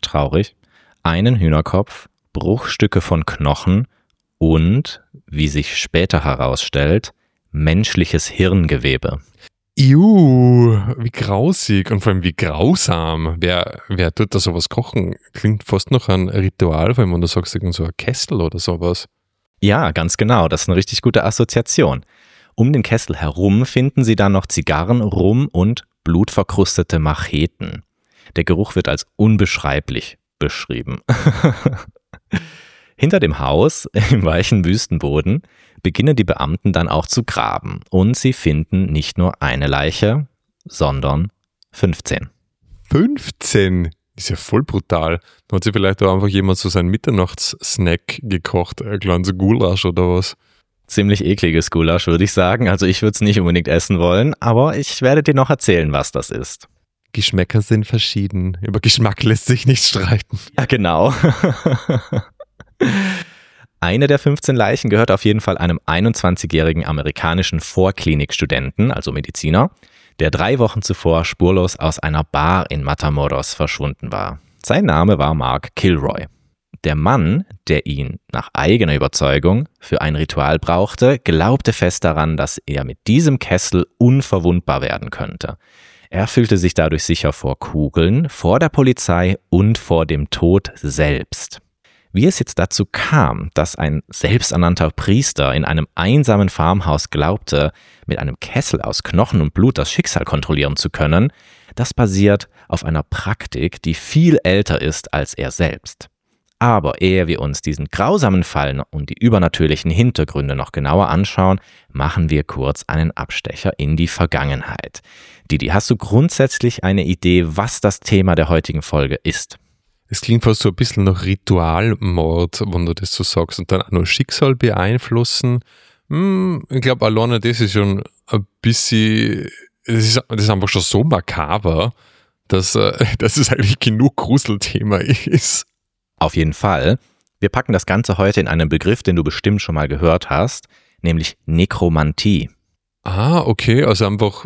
traurig, einen Hühnerkopf, Bruchstücke von Knochen und, wie sich später herausstellt, menschliches Hirngewebe. Wie grausig und vor allem wie grausam. Wer tut da sowas kochen? Klingt fast noch ein Ritual, vor allem wenn du sagst, so ein Kessel oder sowas. Ja, ganz genau, das ist eine richtig gute Assoziation. Um den Kessel herum finden sie dann noch Zigarren, Rum und blutverkrustete Macheten. Der Geruch wird als unbeschreiblich beschrieben. Hinter dem Haus, im weichen Wüstenboden, beginnen die Beamten dann auch zu graben. Und sie finden nicht nur eine Leiche, sondern 15. 15? Ist ja voll brutal. Da hat sich vielleicht auch einfach jemand so seinen Mitternachtssnack gekocht, ein kleines Gulasch oder was. Ziemlich ekliges Gulasch, würde ich sagen. Also ich würde es nicht unbedingt essen wollen, aber ich werde dir noch erzählen, was das ist. Geschmäcker sind verschieden. Über Geschmack lässt sich nicht streiten. Ja, genau. Eine der 15 Leichen gehört auf jeden Fall einem 21-jährigen amerikanischen Vorklinikstudenten, also Mediziner, der 3 Wochen zuvor spurlos aus einer Bar in Matamoros verschwunden war. Sein Name war Mark Kilroy. Der Mann, der ihn nach eigener Überzeugung für ein Ritual brauchte, glaubte fest daran, dass er mit diesem Kessel unverwundbar werden könnte. Er fühlte sich dadurch sicher vor Kugeln, vor der Polizei und vor dem Tod selbst. Wie es jetzt dazu kam, dass ein selbsternannter Priester in einem einsamen Farmhaus glaubte, mit einem Kessel aus Knochen und Blut das Schicksal kontrollieren zu können, das basiert auf einer Praktik, die viel älter ist als er selbst. Aber ehe wir uns diesen grausamen Fall und die übernatürlichen Hintergründe noch genauer anschauen, machen wir kurz einen Abstecher in die Vergangenheit. Didi, hast du grundsätzlich eine Idee, was das Thema der heutigen Folge ist? Es klingt fast so ein bisschen nach Ritualmord, wenn du das so sagst, und dann auch noch Schicksal beeinflussen. Ich glaube, alleine das ist schon ein bisschen, das ist einfach schon so makaber, dass es eigentlich genug Gruselthema ist. Auf jeden Fall. Wir packen das Ganze heute in einen Begriff, den du bestimmt schon mal gehört hast, nämlich Nekromantie. Ah, okay, also einfach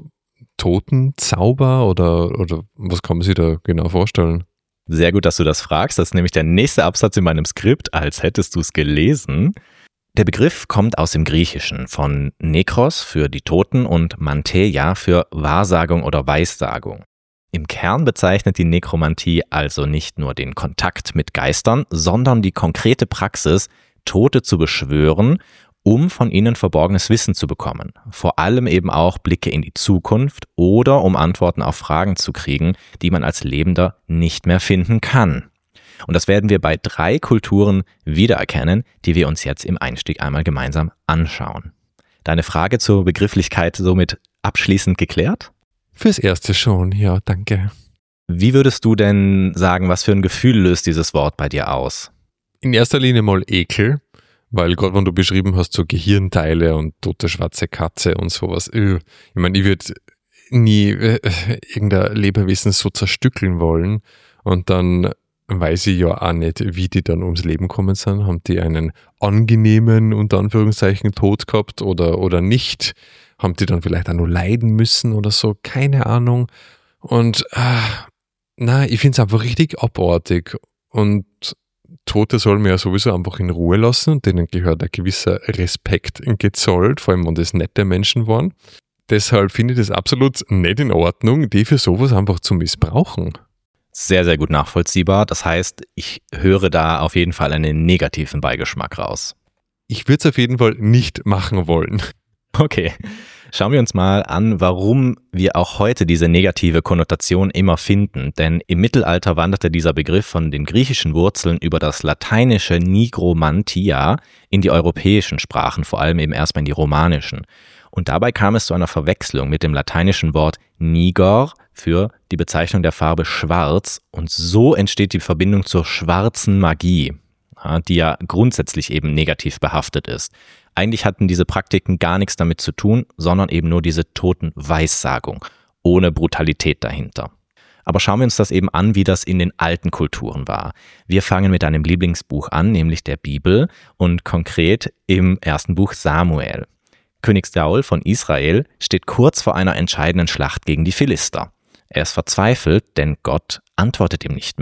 Totenzauber oder was kann man sich da genau vorstellen? Sehr gut, dass du das fragst. Das ist nämlich der nächste Absatz in meinem Skript, als hättest du es gelesen. Der Begriff kommt aus dem Griechischen von Nekros für die Toten und Manteia für Wahrsagung oder Weissagung. Im Kern bezeichnet die Nekromantie also nicht nur den Kontakt mit Geistern, sondern die konkrete Praxis, Tote zu beschwören, um von ihnen verborgenes Wissen zu bekommen. Vor allem eben auch Blicke in die Zukunft oder um Antworten auf Fragen zu kriegen, die man als Lebender nicht mehr finden kann. Und das werden wir bei 3 Kulturen wiedererkennen, die wir uns jetzt im Einstieg einmal gemeinsam anschauen. Deine Frage zur Begrifflichkeit somit abschließend geklärt? Fürs Erste schon, ja, danke. Wie würdest du denn sagen, was für ein Gefühl löst dieses Wort bei dir aus? In erster Linie mal Ekel, weil gerade wenn du beschrieben hast, so Gehirnteile und tote schwarze Katze und sowas, ich meine, ich würde nie irgendein Lebewesen so zerstückeln wollen und dann weiß ich ja auch nicht, wie die dann ums Leben gekommen sind. Haben die einen angenehmen, unter Anführungszeichen, Tod gehabt oder nicht? Haben die dann vielleicht auch nur leiden müssen oder so? Keine Ahnung. Und ich finde es einfach richtig abartig. Und Tote soll man ja sowieso einfach in Ruhe lassen und denen gehört ein gewisser Respekt gezollt, vor allem wenn das nette Menschen waren. Deshalb finde ich das absolut nicht in Ordnung, die für sowas einfach zu missbrauchen. Sehr, sehr gut nachvollziehbar. Das heißt, ich höre da auf jeden Fall einen negativen Beigeschmack raus. Ich würde es auf jeden Fall nicht machen wollen. Okay, schauen wir uns mal an, warum wir auch heute diese negative Konnotation immer finden. Denn im Mittelalter wanderte dieser Begriff von den griechischen Wurzeln über das lateinische Nigromantia in die europäischen Sprachen, vor allem eben erstmal in die romanischen. Und dabei kam es zu einer Verwechslung mit dem lateinischen Wort nigor für die Bezeichnung der Farbe schwarz. Und so entsteht die Verbindung zur schwarzen Magie, die ja grundsätzlich eben negativ behaftet ist. Eigentlich hatten diese Praktiken gar nichts damit zu tun, sondern eben nur diese Totenweissagung, ohne Brutalität dahinter. Aber schauen wir uns das eben an, wie das in den alten Kulturen war. Wir fangen mit einem Lieblingsbuch an, nämlich der Bibel und konkret im ersten Buch Samuel. König Saul von Israel steht kurz vor einer entscheidenden Schlacht gegen die Philister. Er ist verzweifelt, denn Gott antwortet ihm nicht mehr.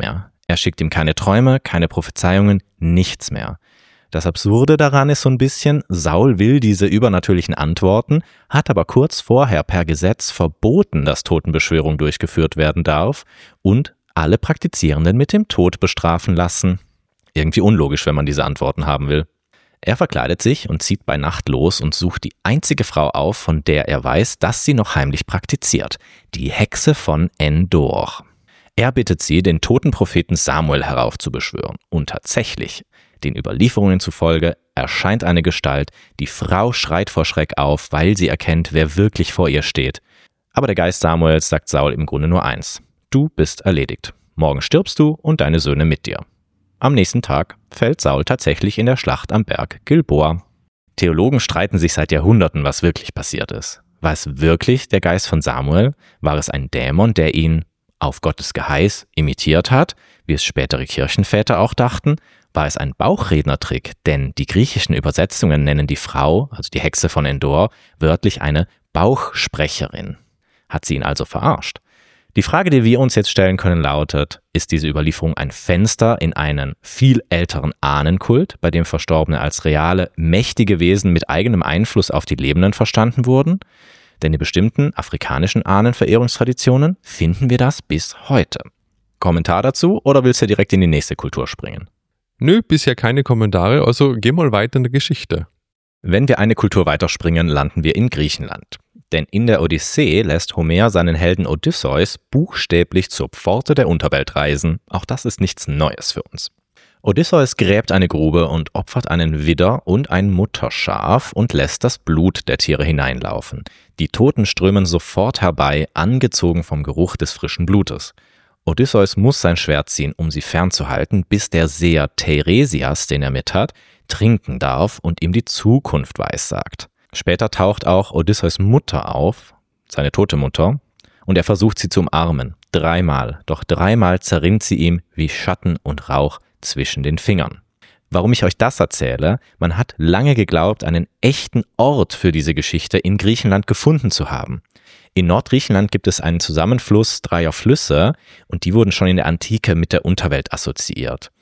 Er schickt ihm keine Träume, keine Prophezeiungen, nichts mehr. Das Absurde daran ist so ein bisschen, Saul will diese übernatürlichen Antworten, hat aber kurz vorher per Gesetz verboten, dass Totenbeschwörung durchgeführt werden darf und alle Praktizierenden mit dem Tod bestrafen lassen. Irgendwie unlogisch, wenn man diese Antworten haben will. Er verkleidet sich und zieht bei Nacht los und sucht die einzige Frau auf, von der er weiß, dass sie noch heimlich praktiziert, die Hexe von Endor. Er bittet sie, den toten Propheten Samuel heraufzubeschwören. Und tatsächlich, den Überlieferungen zufolge, erscheint eine Gestalt, die Frau schreit vor Schreck auf, weil sie erkennt, wer wirklich vor ihr steht. Aber der Geist Samuels sagt Saul im Grunde nur eins: Du bist erledigt. Morgen stirbst du und deine Söhne mit dir. Am nächsten Tag fällt Saul tatsächlich in der Schlacht am Berg Gilboa. Theologen streiten sich seit Jahrhunderten, was wirklich passiert ist. War es wirklich der Geist von Samuel? War es ein Dämon, der ihn auf Gottes Geheiß imitiert hat, wie es spätere Kirchenväter auch dachten? War es ein Bauchrednertrick? Denn die griechischen Übersetzungen nennen die Frau, also die Hexe von Endor, wörtlich eine Bauchsprecherin. Hat sie ihn also verarscht? Die Frage, die wir uns jetzt stellen können, lautet: Ist diese Überlieferung ein Fenster in einen viel älteren Ahnenkult, bei dem Verstorbene als reale, mächtige Wesen mit eigenem Einfluss auf die Lebenden verstanden wurden? Denn in bestimmten afrikanischen Ahnenverehrungstraditionen finden wir das bis heute. Kommentar dazu oder willst du direkt in die nächste Kultur springen? Nö, bisher keine Kommentare, also geh mal weiter in der Geschichte. Wenn wir eine Kultur weiterspringen, landen wir in Griechenland. Denn in der Odyssee lässt Homer seinen Helden Odysseus buchstäblich zur Pforte der Unterwelt reisen. Auch das ist nichts Neues für uns. Odysseus gräbt eine Grube und opfert einen Widder und ein Mutterschaf und lässt das Blut der Tiere hineinlaufen. Die Toten strömen sofort herbei, angezogen vom Geruch des frischen Blutes. Odysseus muss sein Schwert ziehen, um sie fernzuhalten, bis der Seher Teiresias, den er mit hat, trinken darf und ihm die Zukunft weissagt. Später taucht auch Odysseus Mutter auf, seine tote Mutter, und er versucht sie zu umarmen. 3-mal, doch 3-mal zerrinnt sie ihm wie Schatten und Rauch zwischen den Fingern. Warum ich euch das erzähle? Man hat lange geglaubt, einen echten Ort für diese Geschichte in Griechenland gefunden zu haben. In Nordgriechenland gibt es einen Zusammenfluss 3 Flüsse und die wurden schon in der Antike mit der Unterwelt assoziiert.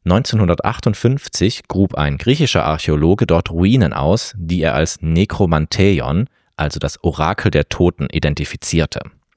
1958 grub ein griechischer Archäologe dort Ruinen aus, die er als Nekromanteion, also das Orakel der Toten, identifizierte.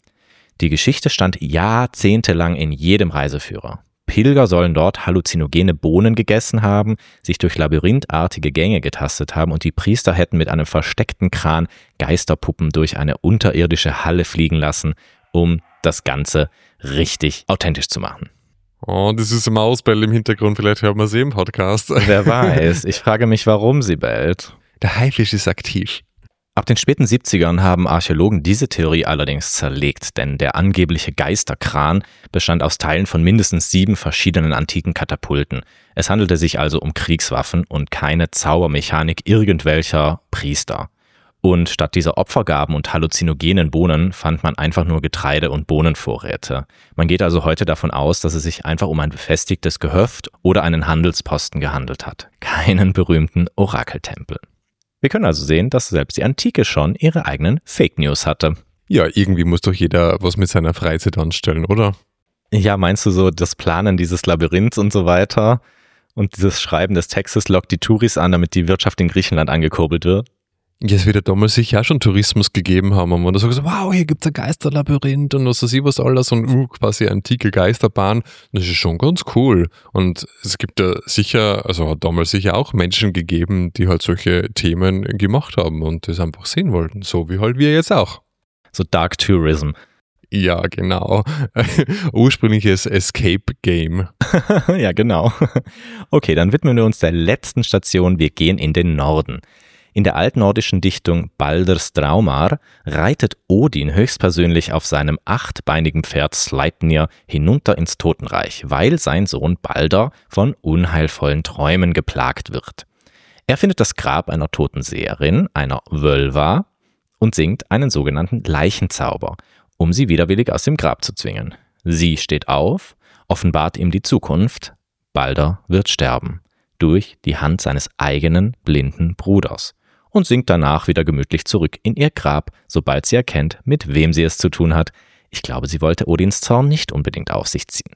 Die Geschichte stand jahrzehntelang in jedem Reiseführer. Pilger sollen dort halluzinogene Bohnen gegessen haben, sich durch labyrinthartige Gänge getastet haben und die Priester hätten mit einem versteckten Kran Geisterpuppen durch eine unterirdische Halle fliegen lassen, um das Ganze richtig authentisch zu machen. Oh, das ist ein Mausbell im Hintergrund, vielleicht hört man sie im Podcast. Wer weiß, ich frage mich, warum sie bellt. Der Haifisch ist aktiv. Ab den späten 70ern haben Archäologen diese Theorie allerdings zerlegt, denn der angebliche Geisterkran bestand aus Teilen von mindestens 7 verschiedenen antiken Katapulten. Es handelte sich also um Kriegswaffen und keine Zaubermechanik irgendwelcher Priester. Und statt dieser Opfergaben und halluzinogenen Bohnen fand man einfach nur Getreide- und Bohnenvorräte. Man geht also heute davon aus, dass es sich einfach um ein befestigtes Gehöft oder einen Handelsposten gehandelt hat. Keinen berühmten Orakeltempel. Wir können also sehen, dass selbst die Antike schon ihre eigenen Fake News hatte. Ja, irgendwie muss doch jeder was mit seiner Freizeit anstellen, oder? Ja, meinst du so das Planen dieses Labyrinths und so weiter und dieses Schreiben des Textes lockt die Touris an, damit die Wirtschaft in Griechenland angekurbelt wird? Ja, es wird ja damals sicher auch schon Tourismus gegeben haben, und man da so gesagt, wow, hier gibt's ein Geisterlabyrinth und was weiß ich was alles und quasi antike Geisterbahn. Das ist schon ganz cool. Und es gibt ja sicher, also hat damals sicher auch Menschen gegeben, die halt solche Themen gemacht haben und das einfach sehen wollten, so wie halt wir jetzt auch. So Dark Tourism. Ja, genau. Ursprüngliches Escape Game. Ja, genau. Okay, dann widmen wir uns der letzten Station. Wir gehen in den Norden. In der altnordischen Dichtung Baldrs Draumar reitet Odin höchstpersönlich auf seinem 8-beinigen Pferd Sleipnir hinunter ins Totenreich, weil sein Sohn Balder von unheilvollen Träumen geplagt wird. Er findet das Grab einer toten Seherin, einer Völva, und singt einen sogenannten Leichenzauber, um sie widerwillig aus dem Grab zu zwingen. Sie steht auf, offenbart ihm die Zukunft. Balder wird sterben, durch die Hand seines eigenen blinden Bruders. Und sinkt danach wieder gemütlich zurück in ihr Grab, sobald sie erkennt, mit wem sie es zu tun hat. Ich glaube, sie wollte Odins Zorn nicht unbedingt auf sich ziehen.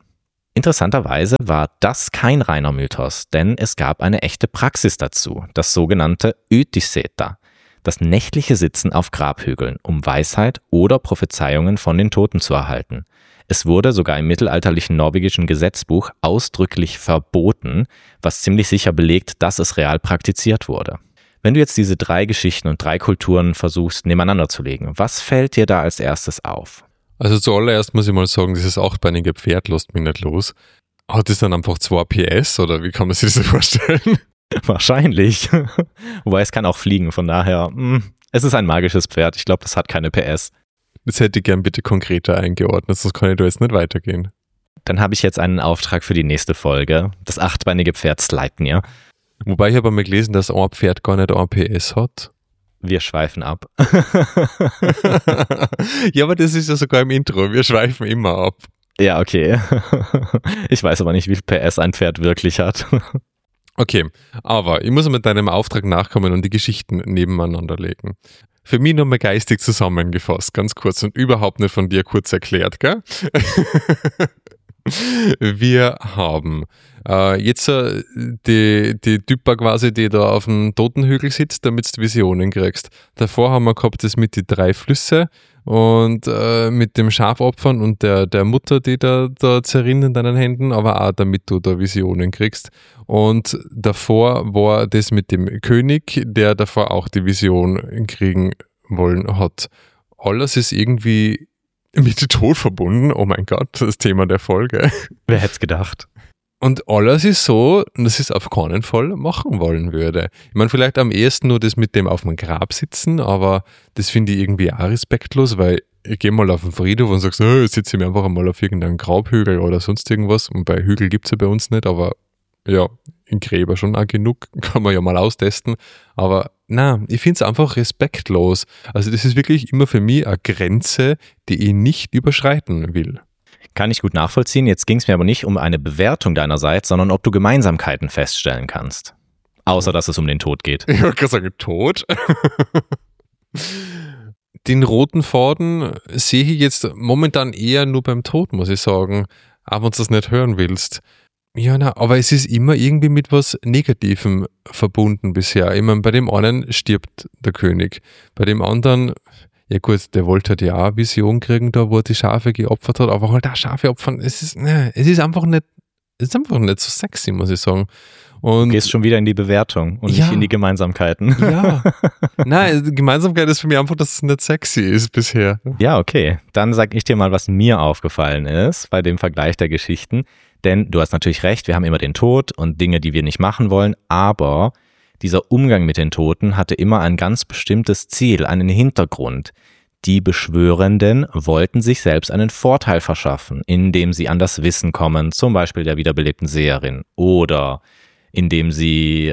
Interessanterweise war das kein reiner Mythos, denn es gab eine echte Praxis dazu, das sogenannte Ytiseta, das nächtliche Sitzen auf Grabhügeln, um Weisheit oder Prophezeiungen von den Toten zu erhalten. Es wurde sogar im mittelalterlichen norwegischen Gesetzbuch ausdrücklich verboten, was ziemlich sicher belegt, dass es real praktiziert wurde. Wenn du jetzt diese 3 Geschichten und 3 Kulturen versuchst nebeneinander zu legen, was fällt dir da als erstes auf? Also zuallererst muss ich mal sagen, dieses achtbeinige Pferd lässt mich nicht los. Hat es dann einfach 2 PS oder wie kann man sich das vorstellen? Wahrscheinlich. Wobei es kann auch fliegen, von daher, es ist ein magisches Pferd. Ich glaube, das hat keine PS. Das hätte ich gern bitte konkreter eingeordnet, sonst kann ich da jetzt nicht weitergehen. Dann habe ich jetzt einen Auftrag für die nächste Folge. Das achtbeinige Pferd Sleipnir. Wobei ich habe mal gelesen, dass ein Pferd gar nicht ein PS hat. Wir schweifen ab. Ja, aber das ist ja sogar im Intro. Wir schweifen immer ab. Ja, okay. Ich weiß aber nicht, wie viel PS ein Pferd wirklich hat. Okay, aber ich muss mit deinem Auftrag nachkommen und die Geschichten nebeneinander legen. Für mich nochmal geistig zusammengefasst, ganz kurz und überhaupt nicht von dir kurz erklärt, gell? Wir haben jetzt die Typa quasi, die da auf dem Totenhügel sitzt, damit du Visionen kriegst. Davor haben wir gehabt das mit die 3 Flüsse und mit dem Schafopfern und der Mutter, die da zerrinnt in deinen Händen, aber auch damit du da Visionen kriegst. Und davor war das mit dem König, der davor auch die Vision kriegen wollen hat. Alles ist irgendwie mit dem Tod verbunden. Oh mein Gott, das Thema der Folge. Wer hätte es gedacht? Und alles ist so, dass ich es auf keinen Fall machen wollen würde. Ich meine, vielleicht am ehesten nur das mit dem auf dem Grab sitzen, aber das finde ich irgendwie auch respektlos, weil ich gehe mal auf den Friedhof und sage, jetzt sitze ich mir einfach mal auf irgendeinem Grabhügel oder sonst irgendwas. Und bei Hügel gibt es ja bei uns nicht, aber ja, in Gräber schon auch genug, kann man ja mal austesten. Aber nein, ich finde es einfach respektlos. Also das ist wirklich immer für mich eine Grenze, die ich nicht überschreiten will. Kann ich gut nachvollziehen. Jetzt ging es mir aber nicht um eine Bewertung deinerseits, sondern ob du Gemeinsamkeiten feststellen kannst. Außer, dass es um den Tod geht. Ich wollte gerade sagen, Tod? Den roten Faden sehe ich jetzt momentan eher nur beim Tod, muss ich sagen. Aber wenn du das nicht hören willst. Ja, na, aber es ist immer irgendwie mit was Negativem verbunden bisher. Ich meine, bei dem einen stirbt der König. Bei dem anderen, ja gut, der wollte halt ja auch eine Vision kriegen, da wo er die Schafe geopfert hat, aber halt auch Schafe opfern, es ist einfach nicht so sexy, muss ich sagen. Und du gehst schon wieder in die Bewertung und ja, nicht in die Gemeinsamkeiten. Ja. Nein, die Gemeinsamkeit ist für mich einfach, dass es nicht sexy ist bisher. Ja, okay. Dann sag ich dir mal, was mir aufgefallen ist bei dem Vergleich der Geschichten. Denn du hast natürlich recht, wir haben immer den Tod und Dinge, die wir nicht machen wollen, aber dieser Umgang mit den Toten hatte immer ein ganz bestimmtes Ziel, einen Hintergrund. Die Beschwörenden wollten sich selbst einen Vorteil verschaffen, indem sie an das Wissen kommen, zum Beispiel der wiederbelebten Seherin, oder indem sie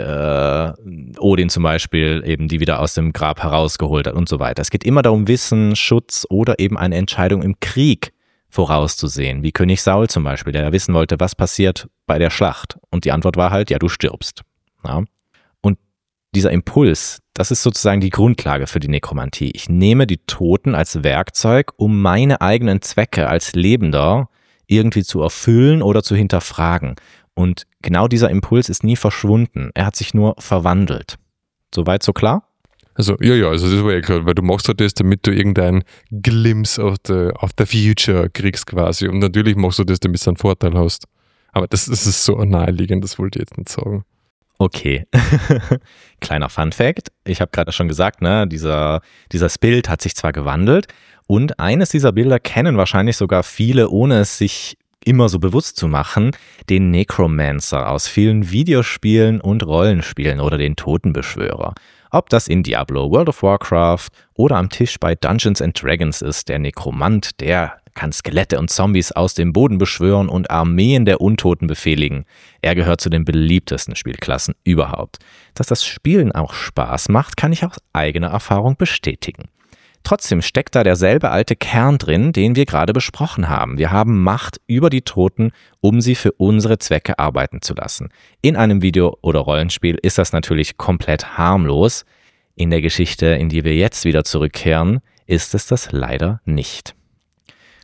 Odin zum Beispiel eben die wieder aus dem Grab herausgeholt hat und so weiter. Es geht immer darum, Wissen, Schutz oder eben eine Entscheidung im Krieg vorauszusehen, wie König Saul zum Beispiel, der wissen wollte, was passiert bei der Schlacht. Und die Antwort war halt, ja, du stirbst. Ja. Und dieser Impuls, das ist sozusagen die Grundlage für die Nekromantie. Ich nehme die Toten als Werkzeug, um meine eigenen Zwecke als Lebender irgendwie zu erfüllen oder zu hinterfragen. Und genau dieser Impuls ist nie verschwunden. Er hat sich nur verwandelt. Soweit so klar? Also, ja, also das war ja klar, weil du machst halt das, damit du irgendeinen Glimpse auf the future kriegst quasi. Und natürlich machst du das, damit du einen Vorteil hast. Aber das ist so naheliegend, das wollte ich jetzt nicht sagen. Okay. Kleiner Funfact. Ich habe gerade schon gesagt, ne, dieses Bild hat sich zwar gewandelt und eines dieser Bilder kennen wahrscheinlich sogar viele, ohne es sich immer so bewusst zu machen, den Necromancer aus vielen Videospielen und Rollenspielen oder den Totenbeschwörer. Ob das in Diablo, World of Warcraft oder am Tisch bei Dungeons & Dragons ist, der Nekromant, der kann Skelette und Zombies aus dem Boden beschwören und Armeen der Untoten befehligen. Er gehört zu den beliebtesten Spielklassen überhaupt. Dass das Spielen auch Spaß macht, kann ich aus eigener Erfahrung bestätigen. Trotzdem steckt da derselbe alte Kern drin, den wir gerade besprochen haben. Wir haben Macht über die Toten, um sie für unsere Zwecke arbeiten zu lassen. In einem Video- oder Rollenspiel ist das natürlich komplett harmlos. In der Geschichte, in die wir jetzt wieder zurückkehren, ist es das leider nicht.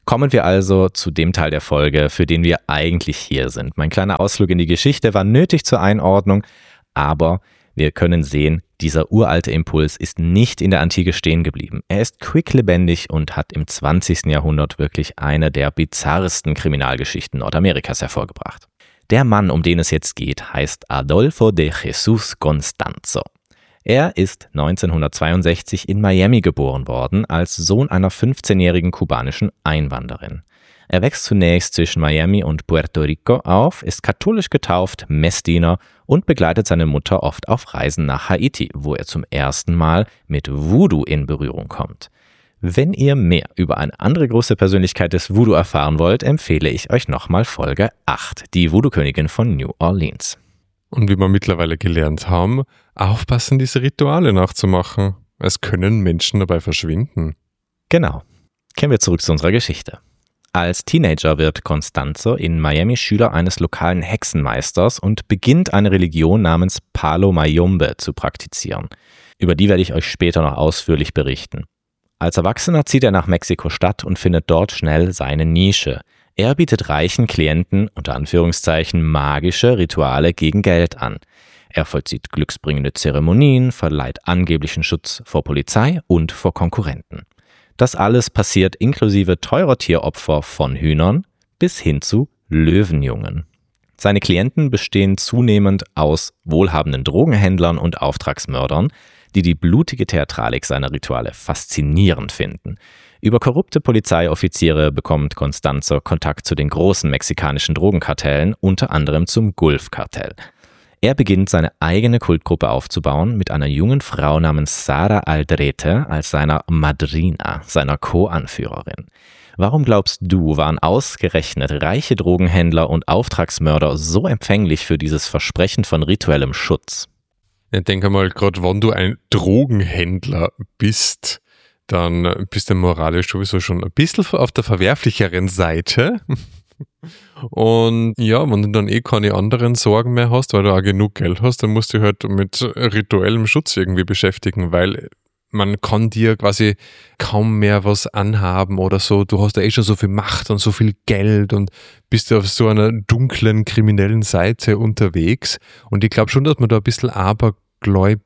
Kommen wir also zu dem Teil der Folge, für den wir eigentlich hier sind. Mein kleiner Ausflug in die Geschichte war nötig zur Einordnung, aber wir können sehen, dieser uralte Impuls ist nicht in der Antike stehen geblieben. Er ist quicklebendig und hat im 20. Jahrhundert wirklich eine der bizarrsten Kriminalgeschichten Nordamerikas hervorgebracht. Der Mann, um den es jetzt geht, heißt Adolfo de Jesús Constanzo. Er ist 1962 in Miami geboren worden, als Sohn einer 15-jährigen kubanischen Einwanderin. Er wächst zunächst zwischen Miami und Puerto Rico auf, ist katholisch getauft, Messdiener und begleitet seine Mutter oft auf Reisen nach Haiti, wo er zum ersten Mal mit Voodoo in Berührung kommt. Wenn ihr mehr über eine andere große Persönlichkeit des Voodoo erfahren wollt, empfehle ich euch nochmal Folge 8, die Voodoo-Königin von New Orleans. Und wie wir mittlerweile gelernt haben, aufpassen, diese Rituale nachzumachen. Es können Menschen dabei verschwinden. Genau. Kehren wir zurück zu unserer Geschichte. Als Teenager wird Constanzo in Miami Schüler eines lokalen Hexenmeisters und beginnt eine Religion namens Palo Mayombe zu praktizieren. Über die werde ich euch später noch ausführlich berichten. Als Erwachsener zieht er nach Mexiko-Stadt und findet dort schnell seine Nische. Er bietet reichen Klienten, unter Anführungszeichen, magische Rituale gegen Geld an. Er vollzieht glücksbringende Zeremonien, verleiht angeblichen Schutz vor Polizei und vor Konkurrenten. Das alles passiert inklusive teurer Tieropfer von Hühnern bis hin zu Löwenjungen. Seine Klienten bestehen zunehmend aus wohlhabenden Drogenhändlern und Auftragsmördern, die blutige Theatralik seiner Rituale faszinierend finden. Über korrupte Polizeioffiziere bekommt Constanzo Kontakt zu den großen mexikanischen Drogenkartellen, unter anderem zum Gulf-Kartell. Er beginnt seine eigene Kultgruppe aufzubauen mit einer jungen Frau namens Sara Aldrete als seiner Madrina, seiner Co-Anführerin. Warum glaubst du, waren ausgerechnet reiche Drogenhändler und Auftragsmörder so empfänglich für dieses Versprechen von rituellem Schutz? Ich denke mal, gerade wenn du ein Drogenhändler bist, dann bist du moralisch sowieso schon ein bisschen auf der verwerflicheren Seite. Und ja, wenn du dann keine anderen Sorgen mehr hast, weil du auch genug Geld hast, dann musst du dich halt mit rituellem Schutz irgendwie beschäftigen, weil man kann dir quasi kaum mehr was anhaben oder so. Du hast ja schon so viel Macht und so viel Geld und bist auf so einer dunklen, kriminellen Seite unterwegs. Und ich glaube schon, dass man da ein bisschen abergläubisch,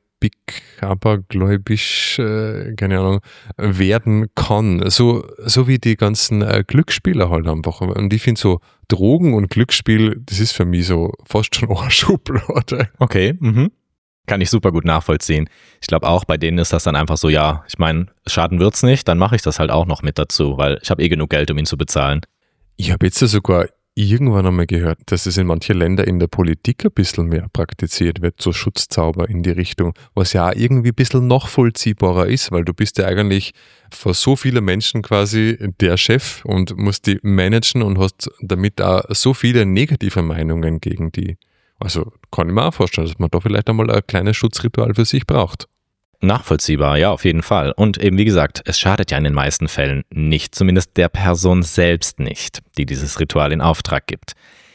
keine Ahnung, werden kann. So wie die ganzen Glücksspieler halt einfach. Und ich finde so, Drogen und Glücksspiel, das ist für mich so fast schon eine Schublade. Okay, kann ich super gut nachvollziehen. Ich glaube auch, bei denen ist das dann einfach so, ja, ich meine, schaden wird's nicht, dann mache ich das halt auch noch mit dazu, weil ich habe eh genug Geld, um ihn zu bezahlen. Ich habe jetzt ja sogar irgendwann einmal gehört, dass es in manchen Ländern in der Politik ein bisschen mehr praktiziert wird, so Schutzzauber in die Richtung, was ja auch irgendwie ein bisschen nachvollziehbarer ist, weil du bist ja eigentlich vor so vielen Menschen quasi der Chef und musst die managen und hast damit auch so viele negative Meinungen gegen die. Also kann ich mir auch vorstellen, dass man da vielleicht einmal ein kleines Schutzritual für sich braucht. Nachvollziehbar, ja, auf jeden Fall. Und eben wie gesagt, es schadet ja in den meisten Fällen nicht, zumindest der Person selbst nicht, die dieses Ritual in Auftrag gibt.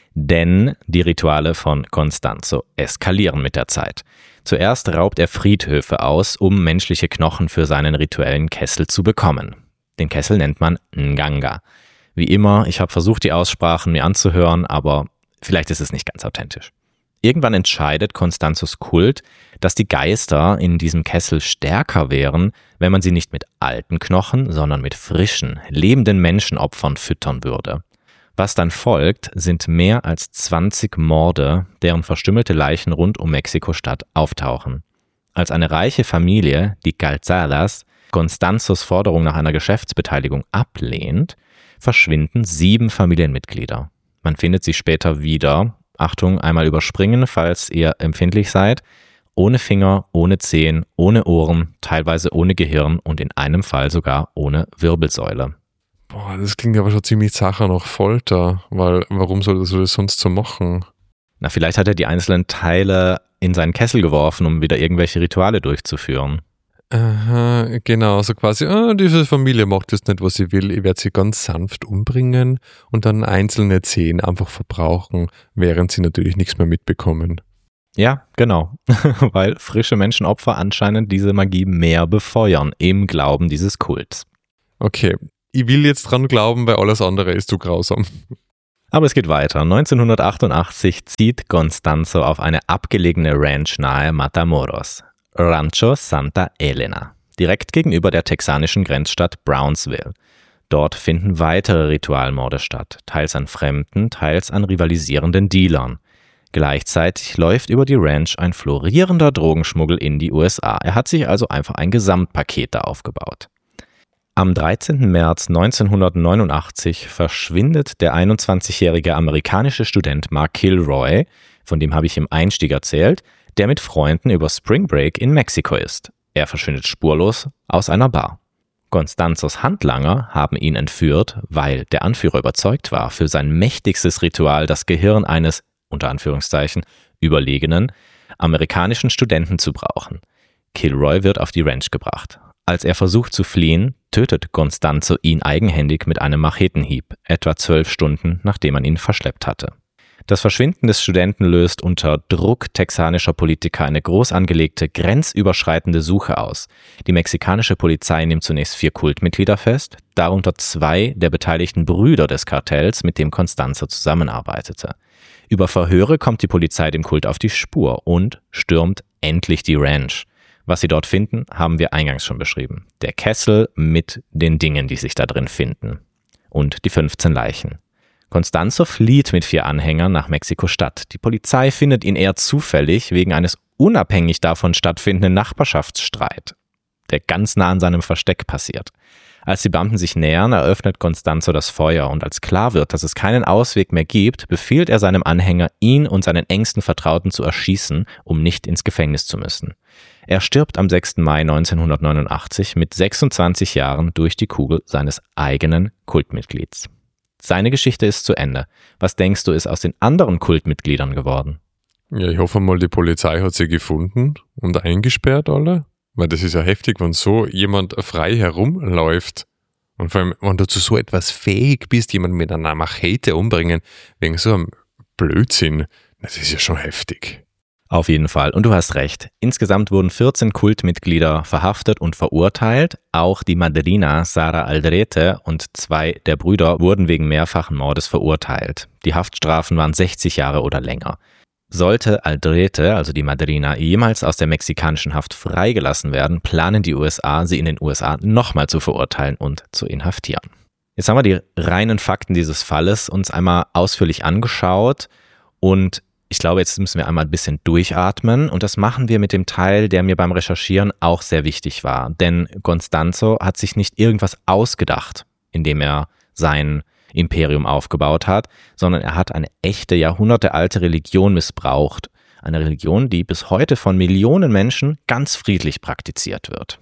Denn die Rituale von Constanzo eskalieren mit der Zeit. Zuerst raubt er Friedhöfe aus, um menschliche Knochen für seinen rituellen Kessel zu bekommen. Den Kessel nennt man Nganga. Wie immer, ich habe versucht, die Aussprachen mir anzuhören, aber vielleicht ist es nicht ganz authentisch. Irgendwann entscheidet Constanzos Kult, dass die Geister in diesem Kessel stärker wären, wenn man sie nicht mit alten Knochen, sondern mit frischen, lebenden Menschenopfern füttern würde. Was dann folgt, sind mehr als 20 Morde, deren verstümmelte Leichen rund um Mexiko-Stadt auftauchen. Als eine reiche Familie, die Calzadas, Constanzos Forderung nach einer Geschäftsbeteiligung ablehnt, verschwinden 7 Familienmitglieder. Man findet sie später wieder, Achtung, einmal überspringen, falls ihr empfindlich seid, ohne Finger, ohne Zehen, ohne Ohren, teilweise ohne Gehirn und in einem Fall sogar ohne Wirbelsäule. Boah, das klingt aber schon ziemlich Sache nach Folter, weil warum soll das sonst so machen? Na, vielleicht hat er die einzelnen Teile in seinen Kessel geworfen, um wieder irgendwelche Rituale durchzuführen. Aha, genau, so quasi, diese Familie macht jetzt nicht, was sie will, ich werde sie ganz sanft umbringen und dann einzelne Zehen einfach verbrauchen, während sie natürlich nichts mehr mitbekommen. Ja, genau, weil frische Menschenopfer anscheinend diese Magie mehr befeuern im Glauben dieses Kults. Okay, ich will jetzt dran glauben, weil alles andere ist zu grausam. Aber es geht weiter. 1988 zieht Constanzo auf eine abgelegene Ranch nahe Matamoros, Rancho Santa Elena, direkt gegenüber der texanischen Grenzstadt Brownsville. Dort finden weitere Ritualmorde statt, teils an Fremden, teils an rivalisierenden Dealern. Gleichzeitig läuft über die Ranch ein florierender Drogenschmuggel in die USA. Er hat sich also einfach ein Gesamtpaket da aufgebaut. Am 13. März 1989 verschwindet der 21-jährige amerikanische Student Mark Kilroy, von dem habe ich im Einstieg erzählt, der mit Freunden über Spring Break in Mexiko ist. Er verschwindet spurlos aus einer Bar. Constanzos Handlanger haben ihn entführt, weil der Anführer überzeugt war, für sein mächtigstes Ritual das Gehirn eines, unter Anführungszeichen, überlegenen amerikanischen Studenten zu brauchen. Kilroy wird auf die Ranch gebracht. Als er versucht zu fliehen, tötet Constanzo ihn eigenhändig mit einem Machetenhieb, etwa 12 Stunden, nachdem man ihn verschleppt hatte. Das Verschwinden des Studenten löst unter Druck texanischer Politiker eine groß angelegte, grenzüberschreitende Suche aus. Die mexikanische Polizei nimmt zunächst 4 Kultmitglieder fest, darunter 2 der beteiligten Brüder des Kartells, mit dem Constanzo zusammenarbeitete. Über Verhöre kommt die Polizei dem Kult auf die Spur und stürmt endlich die Ranch. Was sie dort finden, haben wir eingangs schon beschrieben. Der Kessel mit den Dingen, die sich da drin finden. Und die 15 Leichen. Constanzo flieht mit 4 Anhängern nach Mexiko-Stadt. Die Polizei findet ihn eher zufällig wegen eines unabhängig davon stattfindenden Nachbarschaftsstreit, der ganz nah an seinem Versteck passiert. Als die Beamten sich nähern, eröffnet Constanzo das Feuer und als klar wird, dass es keinen Ausweg mehr gibt, befiehlt er seinem Anhänger, ihn und seinen engsten Vertrauten zu erschießen, um nicht ins Gefängnis zu müssen. Er stirbt am 6. Mai 1989 mit 26 Jahren durch die Kugel seines eigenen Kultmitglieds. Seine Geschichte ist zu Ende. Was denkst du, ist aus den anderen Kultmitgliedern geworden? Ja, ich hoffe mal, die Polizei hat sie gefunden und eingesperrt alle. Weil das ist ja heftig, wenn so jemand frei herumläuft. Und vor allem, wenn du zu so etwas fähig bist, jemanden mit einer Machete umbringen, wegen so einem Blödsinn, das ist ja schon heftig. Auf jeden Fall. Und du hast recht. Insgesamt wurden 14 Kultmitglieder verhaftet und verurteilt. Auch die Madrina Sara Aldrete und 2 der Brüder wurden wegen mehrfachen Mordes verurteilt. Die Haftstrafen waren 60 Jahre oder länger. Sollte Aldrete, also die Madrina, jemals aus der mexikanischen Haft freigelassen werden, planen die USA, sie in den USA nochmal zu verurteilen und zu inhaftieren. Jetzt haben wir die reinen Fakten dieses Falles uns einmal ausführlich angeschaut und ich glaube, jetzt müssen wir einmal ein bisschen durchatmen und das machen wir mit dem Teil, der mir beim Recherchieren auch sehr wichtig war. Denn Constanzo hat sich nicht irgendwas ausgedacht, indem er sein Imperium aufgebaut hat, sondern er hat eine echte, jahrhundertealte Religion missbraucht. Eine Religion, die bis heute von Millionen Menschen ganz friedlich praktiziert wird.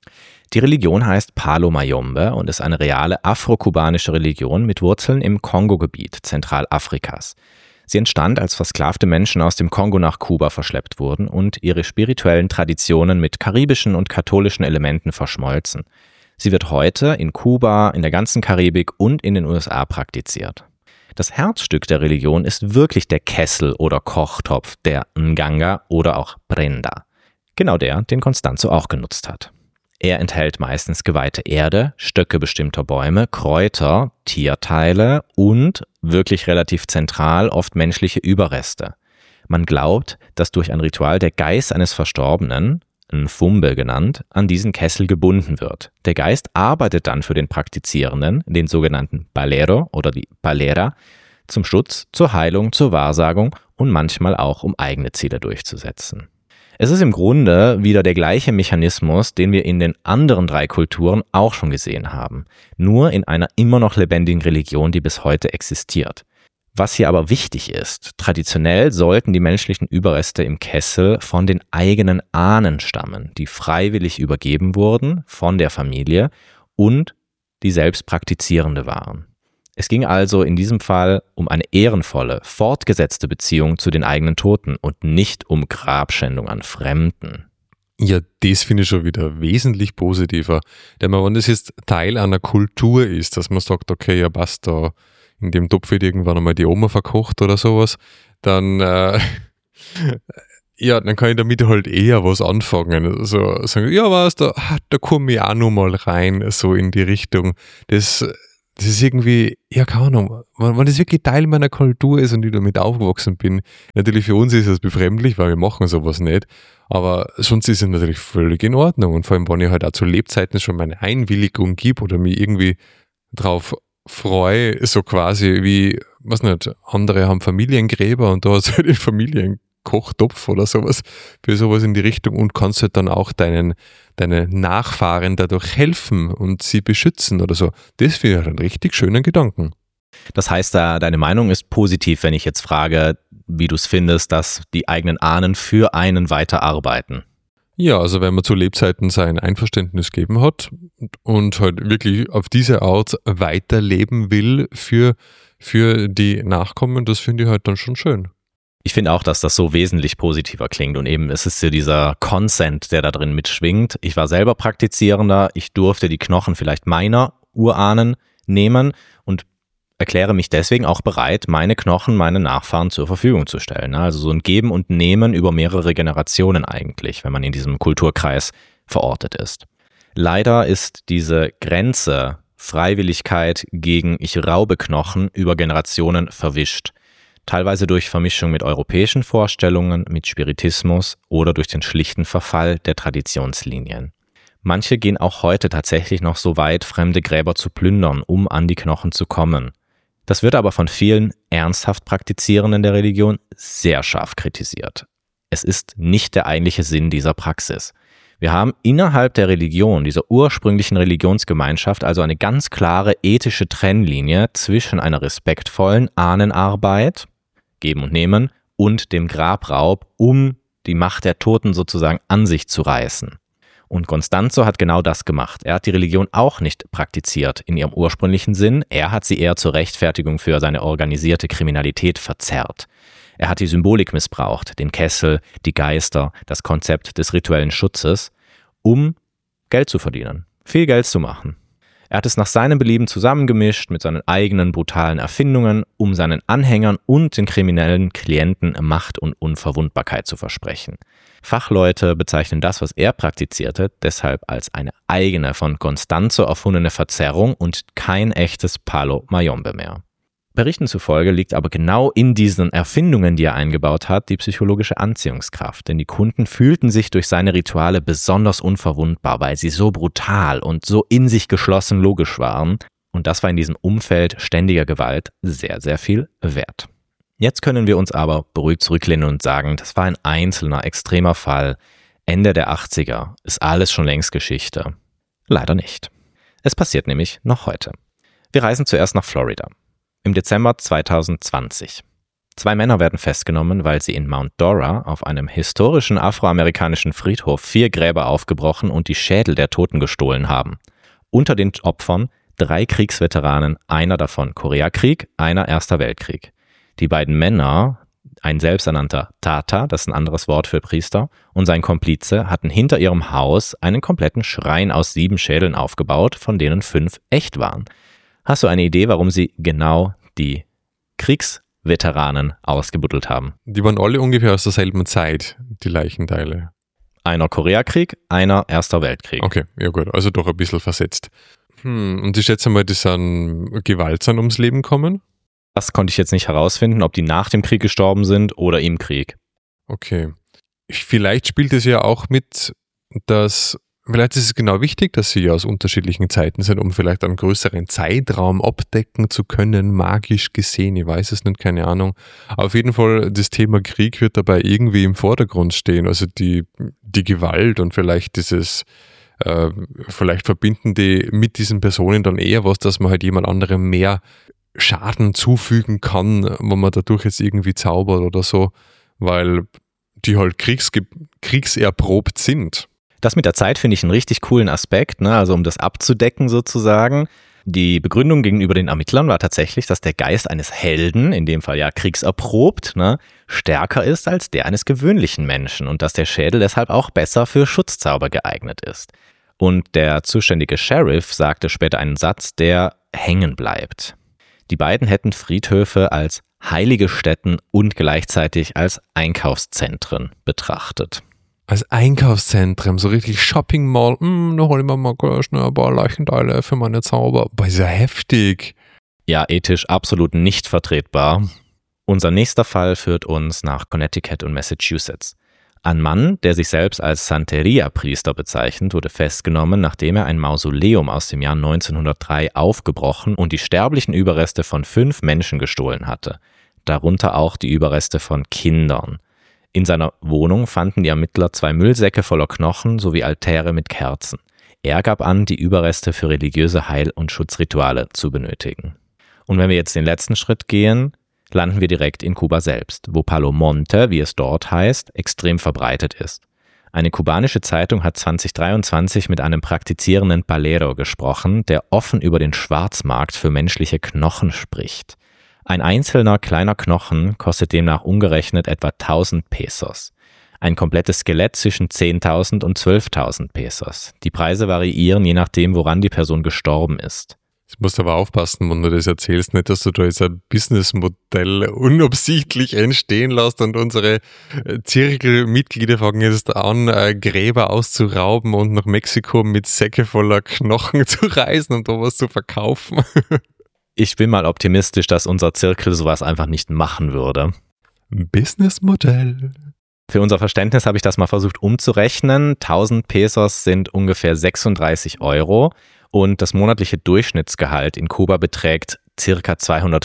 Die Religion heißt Palo Mayombe und ist eine reale afro-kubanische Religion mit Wurzeln im Kongo-Gebiet Zentralafrikas. Sie entstand, als versklavte Menschen aus dem Kongo nach Kuba verschleppt wurden und ihre spirituellen Traditionen mit karibischen und katholischen Elementen verschmolzen. Sie wird heute in Kuba, in der ganzen Karibik und in den USA praktiziert. Das Herzstück der Religion ist wirklich der Kessel oder Kochtopf, der Nganga oder auch Prenda. Genau der, den Constanzo auch genutzt hat. Er enthält meistens geweihte Erde, Stöcke bestimmter Bäume, Kräuter, Tierteile und, wirklich relativ zentral, oft menschliche Überreste. Man glaubt, dass durch ein Ritual der Geist eines Verstorbenen, Nfumbe genannt, an diesen Kessel gebunden wird. Der Geist arbeitet dann für den Praktizierenden, den sogenannten Palero oder die Palera, zum Schutz, zur Heilung, zur Wahrsagung und manchmal auch, um eigene Ziele durchzusetzen. Es ist im Grunde wieder der gleiche Mechanismus, den wir in den anderen 3 Kulturen auch schon gesehen haben, nur in einer immer noch lebendigen Religion, die bis heute existiert. Was hier aber wichtig ist, traditionell sollten die menschlichen Überreste im Kessel von den eigenen Ahnen stammen, die freiwillig übergeben wurden von der Familie und die selbst Praktizierende waren. Es ging also in diesem Fall um eine ehrenvolle, fortgesetzte Beziehung zu den eigenen Toten und nicht um Grabschändung an Fremden. Ja, das finde ich schon wieder wesentlich positiver. Denn wenn das jetzt Teil einer Kultur ist, dass man sagt, okay, ja passt, da in dem Topf wird irgendwann einmal die Oma verkocht oder sowas, dann ja, dann kann ich damit halt eher was anfangen. Also sagen, ja, was, da komme ich auch noch mal rein, so in die Richtung. Das ist irgendwie, ja, keine Ahnung, wenn das wirklich Teil meiner Kultur ist und ich damit aufgewachsen bin, natürlich für uns ist das befremdlich, weil wir machen sowas nicht, aber sonst ist es natürlich völlig in Ordnung. Und vor allem, wenn ich halt auch zu Lebzeiten schon meine Einwilligung gebe oder mich irgendwie drauf freue, so quasi wie, was nicht, andere haben Familiengräber und da ist halt ein Familienkochtopf oder sowas, für sowas in die Richtung und kannst halt dann auch deine Nachfahren dadurch helfen und sie beschützen oder so. Das finde ich halt einen richtig schönen Gedanken. Das heißt, deine Meinung ist positiv, wenn ich jetzt frage, wie du es findest, dass die eigenen Ahnen für einen weiterarbeiten. Ja, also wenn man zu Lebzeiten sein Einverständnis gegeben hat und halt wirklich auf diese Art weiterleben will für die Nachkommen, das finde ich halt dann schon schön. Ich finde auch, dass das so wesentlich positiver klingt und eben es ist ja dieser Consent, der da drin mitschwingt. Ich war selber Praktizierender, ich durfte die Knochen vielleicht meiner Urahnen nehmen und erkläre mich deswegen auch bereit, meine Knochen meinen Nachfahren zur Verfügung zu stellen. Also so ein Geben und Nehmen über mehrere Generationen eigentlich, wenn man in diesem Kulturkreis verortet ist. Leider ist diese Grenze Freiwilligkeit gegen ich raube Knochen über Generationen verwischt. Teilweise durch Vermischung mit europäischen Vorstellungen, mit Spiritismus oder durch den schlichten Verfall der Traditionslinien. Manche gehen auch heute tatsächlich noch so weit, fremde Gräber zu plündern, um an die Knochen zu kommen. Das wird aber von vielen ernsthaft Praktizierenden der Religion sehr scharf kritisiert. Es ist nicht der eigentliche Sinn dieser Praxis. Wir haben innerhalb der Religion, dieser ursprünglichen Religionsgemeinschaft, also eine ganz klare ethische Trennlinie zwischen einer respektvollen Ahnenarbeit, Geben und Nehmen, und dem Grabraub, um die Macht der Toten sozusagen an sich zu reißen. Und Constanzo hat genau das gemacht. Er hat die Religion auch nicht praktiziert in ihrem ursprünglichen Sinn. Er hat sie eher zur Rechtfertigung für seine organisierte Kriminalität verzerrt. Er hat die Symbolik missbraucht, den Kessel, die Geister, das Konzept des rituellen Schutzes, um Geld zu verdienen, viel Geld zu machen. Er hat es nach seinem Belieben zusammengemischt mit seinen eigenen brutalen Erfindungen, um seinen Anhängern und den kriminellen Klienten Macht und Unverwundbarkeit zu versprechen. Fachleute bezeichnen das, was er praktizierte, deshalb als eine eigene von Constanzo erfundene Verzerrung und kein echtes Palo Mayombe mehr. Berichten zufolge liegt aber genau in diesen Erfindungen, die er eingebaut hat, die psychologische Anziehungskraft. Denn die Kunden fühlten sich durch seine Rituale besonders unverwundbar, weil sie so brutal und so in sich geschlossen logisch waren. Und das war in diesem Umfeld ständiger Gewalt sehr, sehr viel wert. Jetzt können wir uns aber beruhigt zurücklehnen und sagen, das war ein einzelner, extremer Fall. Ende der 80er ist alles schon längst Geschichte. Leider nicht. Es passiert nämlich noch heute. Wir reisen zuerst nach Florida. Im Dezember 2020. 2 Männer werden festgenommen, weil sie in Mount Dora auf einem historischen afroamerikanischen Friedhof 4 Gräber aufgebrochen und die Schädel der Toten gestohlen haben. Unter den Opfern 3 Kriegsveteranen, einer davon Koreakrieg, einer Erster Weltkrieg. Die beiden Männer, ein selbsternannter Tata, das ist ein anderes Wort für Priester, und sein Komplize hatten hinter ihrem Haus einen kompletten Schrein aus 7 Schädeln aufgebaut, von denen 5 echt waren. Hast du eine Idee, warum sie genau die Kriegsveteranen ausgebuddelt haben? Die waren alle ungefähr aus derselben Zeit, die Leichenteile. Einer Koreakrieg, einer Erster Weltkrieg. Okay, ja gut, also doch ein bisschen versetzt. Und ich schätze mal, die sind gewaltsam ums Leben gekommen? Das konnte ich jetzt nicht herausfinden, ob die nach dem Krieg gestorben sind oder im Krieg. Okay. Vielleicht spielt es ja auch mit, dass vielleicht ist es genau wichtig, dass sie ja aus unterschiedlichen Zeiten sind, um vielleicht einen größeren Zeitraum abdecken zu können, magisch gesehen, ich weiß es nicht, keine Ahnung. Auf jeden Fall, das Thema Krieg wird dabei irgendwie im Vordergrund stehen, also die Gewalt und vielleicht dieses, vielleicht verbinden die mit diesen Personen dann eher was, dass man halt jemand anderem mehr Schaden zufügen kann, wenn man dadurch jetzt irgendwie zaubert oder so, weil die halt kriegserprobt sind. Das mit der Zeit finde ich einen richtig coolen Aspekt, ne? Also um das abzudecken sozusagen. Die Begründung gegenüber den Ermittlern war tatsächlich, dass der Geist eines Helden, in dem Fall ja kriegserprobt, ne, stärker ist als der eines gewöhnlichen Menschen und dass der Schädel deshalb auch besser für Schutzzauber geeignet ist. Und der zuständige Sheriff sagte später einen Satz, der hängen bleibt. Die beiden hätten Friedhöfe als heilige Stätten und gleichzeitig als Einkaufszentren betrachtet. Als Einkaufszentrum, so richtig Shopping Mall. Da hol ich mir mal schnell ein paar Leichenteile für meine Zauber. Boah, ist ja heftig. Ja, ethisch absolut nicht vertretbar. Unser nächster Fall führt uns nach Connecticut und Massachusetts. Ein Mann, der sich selbst als Santeria-Priester bezeichnet, wurde festgenommen, nachdem er ein Mausoleum aus dem Jahr 1903 aufgebrochen und die sterblichen Überreste von 5 Menschen gestohlen hatte. Darunter auch die Überreste von Kindern. In seiner Wohnung fanden die Ermittler 2 Müllsäcke voller Knochen sowie Altäre mit Kerzen. Er gab an, die Überreste für religiöse Heil- und Schutzrituale zu benötigen. Und wenn wir jetzt den letzten Schritt gehen, landen wir direkt in Kuba selbst, wo Palo Monte, wie es dort heißt, extrem verbreitet ist. Eine kubanische Zeitung hat 2023 mit einem praktizierenden Palero gesprochen, der offen über den Schwarzmarkt für menschliche Knochen spricht. Ein einzelner kleiner Knochen kostet demnach umgerechnet etwa 1000 Pesos. Ein komplettes Skelett zwischen 10.000 und 12.000 Pesos. Die Preise variieren je nachdem, woran die Person gestorben ist. Du musst aber aufpassen, wenn du das erzählst, nicht, dass du da jetzt ein Businessmodell unabsichtlich entstehen lässt und unsere Zirkelmitglieder fangen jetzt an, Gräber auszurauben und nach Mexiko mit Säcke voller Knochen zu reisen, um da was zu verkaufen. Ich bin mal optimistisch, dass unser Zirkel sowas einfach nicht machen würde. Businessmodell. Für unser Verständnis habe ich das mal versucht umzurechnen. 1000 Pesos sind ungefähr 36 Euro. Und das monatliche Durchschnittsgehalt in Kuba beträgt ca.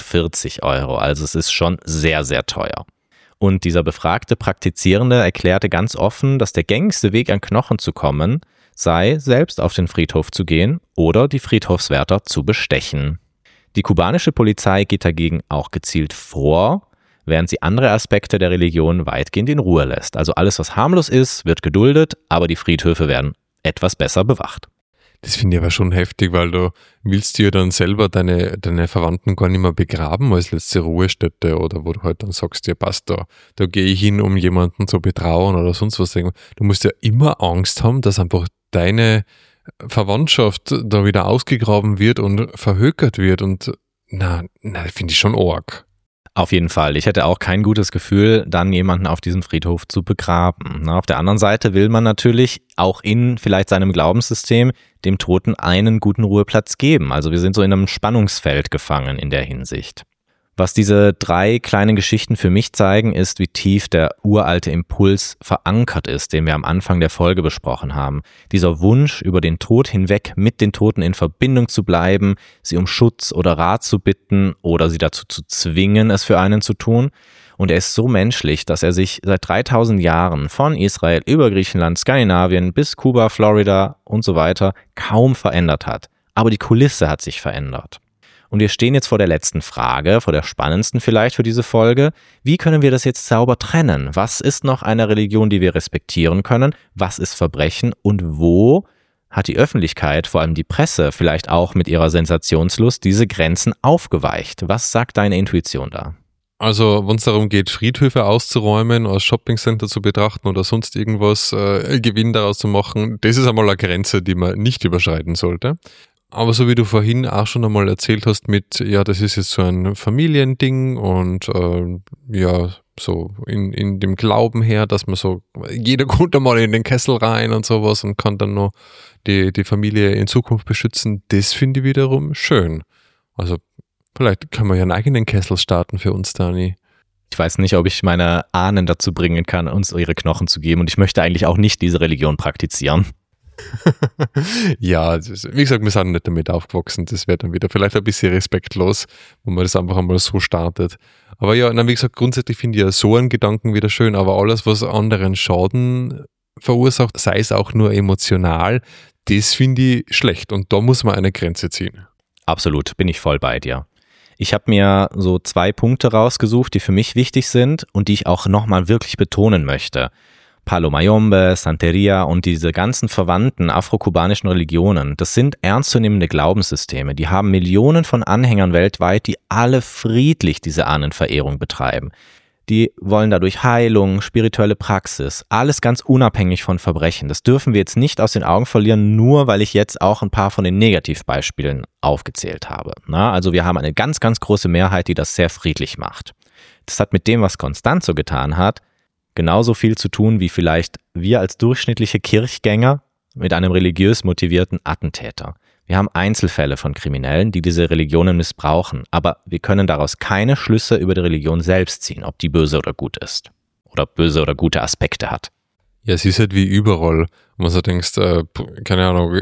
240 Euro. Also es ist schon sehr, sehr teuer. Und dieser befragte Praktizierende erklärte ganz offen, dass der gängigste Weg, an Knochen zu kommen, sei, selbst auf den Friedhof zu gehen oder die Friedhofswärter zu bestechen. Die kubanische Polizei geht dagegen auch gezielt vor, während sie andere Aspekte der Religion weitgehend in Ruhe lässt. Also alles, was harmlos ist, wird geduldet, aber die Friedhöfe werden etwas besser bewacht. Das finde ich aber schon heftig, weil du willst dir dann selber deine Verwandten gar nicht mehr begraben als letzte Ruhestätte oder wo du halt dann sagst, ja passt, da gehe ich hin, um jemanden zu betrauern oder sonst was. Du musst ja immer Angst haben, dass einfach deine Verwandtschaft da wieder ausgegraben wird und verhökert wird und na finde ich schon arg. Auf jeden Fall. Ich hätte auch kein gutes Gefühl, dann jemanden auf diesem Friedhof zu begraben. Auf der anderen Seite will man natürlich auch in vielleicht seinem Glaubenssystem dem Toten einen guten Ruheplatz geben. Also wir sind so in einem Spannungsfeld gefangen in der Hinsicht. Was diese 3 kleinen Geschichten für mich zeigen, ist, wie tief der uralte Impuls verankert ist, den wir am Anfang der Folge besprochen haben. Dieser Wunsch, über den Tod hinweg mit den Toten in Verbindung zu bleiben, sie um Schutz oder Rat zu bitten oder sie dazu zu zwingen, es für einen zu tun. Und er ist so menschlich, dass er sich seit 3000 Jahren von Israel über Griechenland, Skandinavien bis Kuba, Florida und so weiter kaum verändert hat. Aber die Kulisse hat sich verändert. Und wir stehen jetzt vor der letzten Frage, vor der spannendsten vielleicht für diese Folge. Wie können wir das jetzt sauber trennen? Was ist noch eine Religion, die wir respektieren können? Was ist Verbrechen? Und wo hat die Öffentlichkeit, vor allem die Presse, vielleicht auch mit ihrer Sensationslust, diese Grenzen aufgeweicht? Was sagt deine Intuition da? Also, wenn es darum geht, Friedhöfe auszuräumen, als Shoppingcenter zu betrachten oder sonst irgendwas, Gewinn daraus zu machen, das ist einmal eine Grenze, die man nicht überschreiten sollte. Aber so wie du vorhin auch schon einmal erzählt hast mit, ja, das ist jetzt so ein Familiending und ja, so in dem Glauben her, dass man so, jeder kommt einmal in den Kessel rein und sowas und kann dann noch die Familie in Zukunft beschützen, das finde ich wiederum schön. Also vielleicht können wir ja einen eigenen Kessel starten für uns, Dani. Ich weiß nicht, ob ich meine Ahnen dazu bringen kann, uns ihre Knochen zu geben und ich möchte eigentlich auch nicht diese Religion praktizieren. Ja, wie gesagt, wir sind nicht damit aufgewachsen, das wäre dann wieder vielleicht ein bisschen respektlos, wenn man das einfach einmal so startet. Aber ja, wie gesagt, grundsätzlich finde ich ja so einen Gedanken wieder schön, aber alles, was anderen Schaden verursacht, sei es auch nur emotional, das finde ich schlecht und da muss man eine Grenze ziehen. Absolut, bin ich voll bei dir. Ich habe mir so 2 Punkte rausgesucht, die für mich wichtig sind und die ich auch nochmal wirklich betonen möchte. Palo Mayombe, Santeria und diese ganzen verwandten afrokubanischen Religionen, das sind ernstzunehmende Glaubenssysteme. Die haben Millionen von Anhängern weltweit, die alle friedlich diese Ahnenverehrung betreiben. Die wollen dadurch Heilung, spirituelle Praxis, alles ganz unabhängig von Verbrechen. Das dürfen wir jetzt nicht aus den Augen verlieren, nur weil ich jetzt auch ein paar von den Negativbeispielen aufgezählt habe. Also wir haben eine ganz, ganz große Mehrheit, die das sehr friedlich macht. Das hat mit dem, was Constanzo getan hat, genauso viel zu tun, wie vielleicht wir als durchschnittliche Kirchgänger mit einem religiös motivierten Attentäter. Wir haben Einzelfälle von Kriminellen, die diese Religionen missbrauchen, aber wir können daraus keine Schlüsse über die Religion selbst ziehen, ob die böse oder gut ist oder böse oder gute Aspekte hat. Ja, es ist halt wie überall, wo man so denkst, keine Ahnung,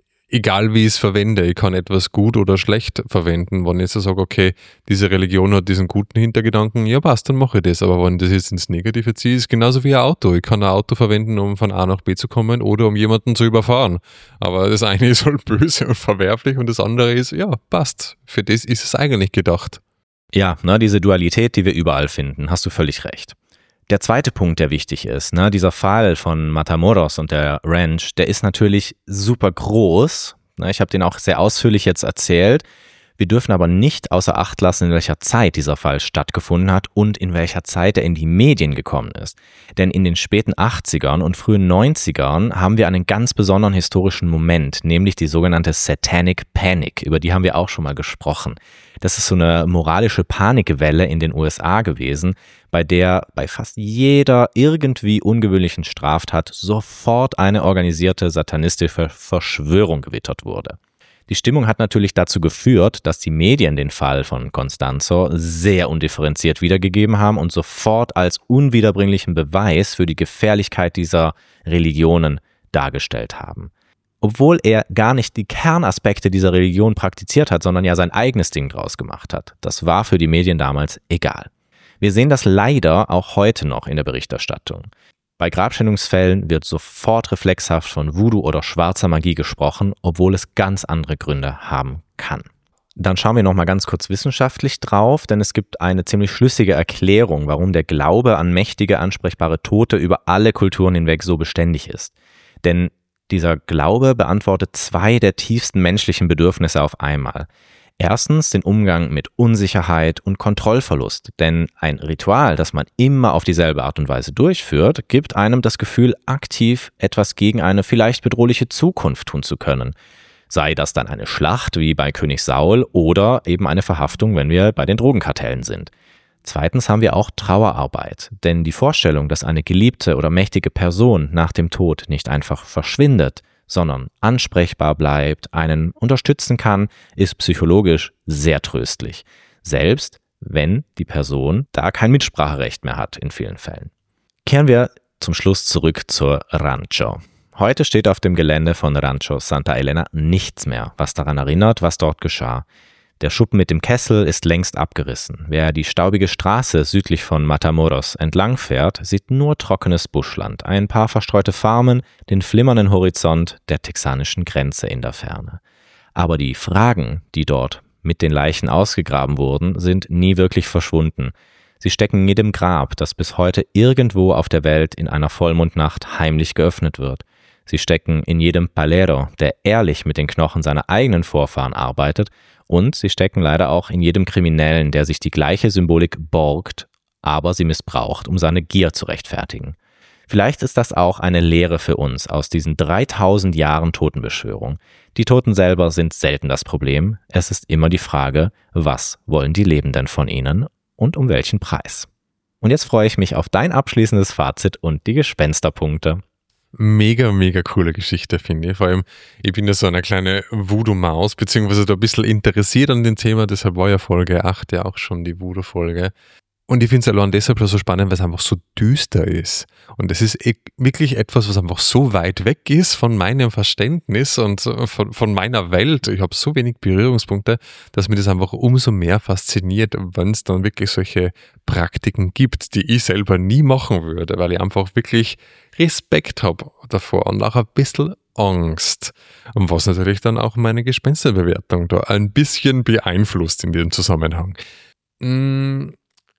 egal wie ich es verwende, ich kann etwas gut oder schlecht verwenden. Wenn ich jetzt sage, okay, diese Religion hat diesen guten Hintergedanken, ja passt, dann mache ich das. Aber wenn ich das jetzt ins Negative ziehe, ist es genauso wie ein Auto. Ich kann ein Auto verwenden, um von A nach B zu kommen oder um jemanden zu überfahren. Aber das eine ist halt böse und verwerflich und das andere ist, ja, passt. Für das ist es eigentlich gedacht. Ja, diese Dualität, die wir überall finden, hast du völlig recht. Der zweite Punkt, der wichtig ist, dieser Fall von Matamoros und der Ranch, der ist natürlich super groß. Ich habe den auch sehr ausführlich jetzt erzählt. Wir dürfen aber nicht außer Acht lassen, in welcher Zeit dieser Fall stattgefunden hat und in welcher Zeit er in die Medien gekommen ist. Denn in den späten 80ern und frühen 90ern haben wir einen ganz besonderen historischen Moment, nämlich die sogenannte Satanic Panic, über die haben wir auch schon mal gesprochen. Das ist so eine moralische Panikwelle in den USA gewesen, bei der bei fast jeder irgendwie ungewöhnlichen Straftat sofort eine organisierte satanistische Verschwörung gewittert wurde. Die Stimmung hat natürlich dazu geführt, dass die Medien den Fall von Constanzo sehr undifferenziert wiedergegeben haben und sofort als unwiederbringlichen Beweis für die Gefährlichkeit dieser Religionen dargestellt haben. Obwohl er gar nicht die Kernaspekte dieser Religion praktiziert hat, sondern ja sein eigenes Ding draus gemacht hat. Das war für die Medien damals egal. Wir sehen das leider auch heute noch in der Berichterstattung. Bei Grabschändungsfällen wird sofort reflexhaft von Voodoo oder schwarzer Magie gesprochen, obwohl es ganz andere Gründe haben kann. Dann schauen wir nochmal ganz kurz wissenschaftlich drauf, denn es gibt eine ziemlich schlüssige Erklärung, warum der Glaube an mächtige, ansprechbare Tote über alle Kulturen hinweg so beständig ist. Denn dieser Glaube beantwortet zwei der tiefsten menschlichen Bedürfnisse auf einmal. Erstens den Umgang mit Unsicherheit und Kontrollverlust, denn ein Ritual, das man immer auf dieselbe Art und Weise durchführt, gibt einem das Gefühl, aktiv etwas gegen eine vielleicht bedrohliche Zukunft tun zu können. Sei das dann eine Schlacht wie bei König Saul oder eben eine Verhaftung, wenn wir bei den Drogenkartellen sind. Zweitens haben wir auch Trauerarbeit, denn die Vorstellung, dass eine geliebte oder mächtige Person nach dem Tod nicht einfach verschwindet, sondern ansprechbar bleibt, einen unterstützen kann, ist psychologisch sehr tröstlich. Selbst wenn die Person da kein Mitspracherecht mehr hat in vielen Fällen. Kehren wir zum Schluss zurück zur Rancho. Heute steht auf dem Gelände von Rancho Santa Elena nichts mehr, was daran erinnert, was dort geschah. Der Schuppen mit dem Kessel ist längst abgerissen. Wer die staubige Straße südlich von Matamoros entlang fährt, sieht nur trockenes Buschland, ein paar verstreute Farmen, den flimmernden Horizont der texanischen Grenze in der Ferne. Aber die Fragen, die dort mit den Leichen ausgegraben wurden, sind nie wirklich verschwunden. Sie stecken in jedem Grab, das bis heute irgendwo auf der Welt in einer Vollmondnacht heimlich geöffnet wird. Sie stecken in jedem Palero, der ehrlich mit den Knochen seiner eigenen Vorfahren arbeitet, und sie stecken leider auch in jedem Kriminellen, der sich die gleiche Symbolik borgt, aber sie missbraucht, um seine Gier zu rechtfertigen. Vielleicht ist das auch eine Lehre für uns aus diesen 3000 Jahren Totenbeschwörung. Die Toten selber sind selten das Problem. Es ist immer die Frage, was wollen die Lebenden von ihnen und um welchen Preis? Und jetzt freue ich mich auf dein abschließendes Fazit und die Gespensterpunkte. Mega, mega coole Geschichte, finde ich. Vor allem, ich bin ja so eine kleine Voodoo-Maus, beziehungsweise da ein bisschen interessiert an dem Thema, deshalb war ja Folge 8 ja auch schon die Voodoo-Folge. Und ich finde es allein deshalb so spannend, weil es einfach so düster ist. Und es ist wirklich etwas, was einfach so weit weg ist von meinem Verständnis und von meiner Welt. Ich habe so wenig Berührungspunkte, dass mir das einfach umso mehr fasziniert, wenn es dann wirklich solche Praktiken gibt, die ich selber nie machen würde, weil ich einfach wirklich Respekt habe davor und auch ein bisschen Angst. Und was natürlich dann auch meine Gespensterbewertung da ein bisschen beeinflusst in dem Zusammenhang.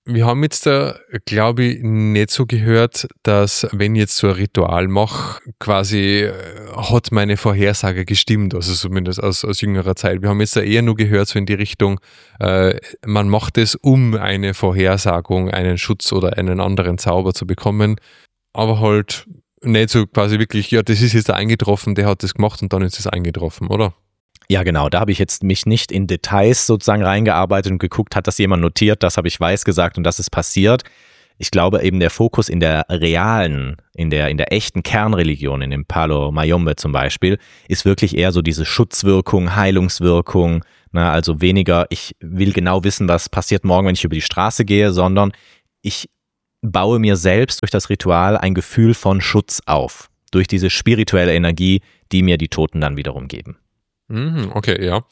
Wir haben jetzt da, glaube ich, nicht so gehört, dass wenn ich jetzt so ein Ritual mache, quasi hat meine Vorhersage gestimmt, also zumindest aus jüngerer Zeit. Wir haben jetzt da eher nur gehört, so in die Richtung, man macht es, um eine Vorhersagung, einen Schutz oder einen anderen Zauber zu bekommen, aber halt nicht so quasi wirklich, ja, das ist jetzt eingetroffen, der hat das gemacht und dann ist es eingetroffen, oder? Ja, genau. Da habe ich jetzt mich nicht in Details sozusagen reingearbeitet und geguckt, hat das jemand notiert, das habe ich weiß gesagt und das ist passiert. Ich glaube eben der Fokus in der realen, in der echten Kernreligion, in dem Palo Mayombe zum Beispiel, ist wirklich eher so diese Schutzwirkung, Heilungswirkung, also weniger, ich will genau wissen, was passiert morgen, wenn ich über die Straße gehe, sondern ich baue mir selbst durch das Ritual ein Gefühl von Schutz auf, durch diese spirituelle Energie, die mir die Toten dann wiederum geben. Okay, ja.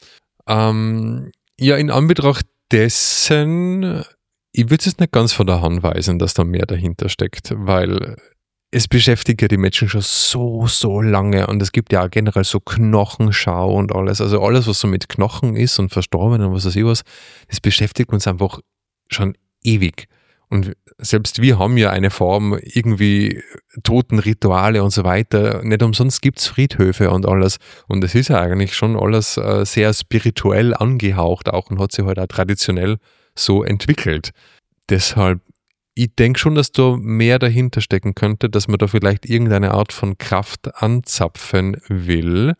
Ja, in Anbetracht dessen, ich würde es nicht ganz von der Hand weisen, dass da mehr dahinter steckt, weil es beschäftigt ja die Menschen schon so lange und es gibt ja auch generell so Knochenschau und alles, also alles, was so mit Knochen ist und Verstorbenen und was weiß ich was, das beschäftigt uns einfach schon ewig. Und selbst wir haben ja eine Form, irgendwie Totenrituale und so weiter. Nicht umsonst gibt es Friedhöfe und alles. Und es ist ja eigentlich schon alles sehr spirituell angehaucht auch und hat sich halt auch traditionell so entwickelt. Deshalb, ich denke schon, dass da mehr dahinter stecken könnte, dass man da vielleicht irgendeine Art von Kraft anzapfen will.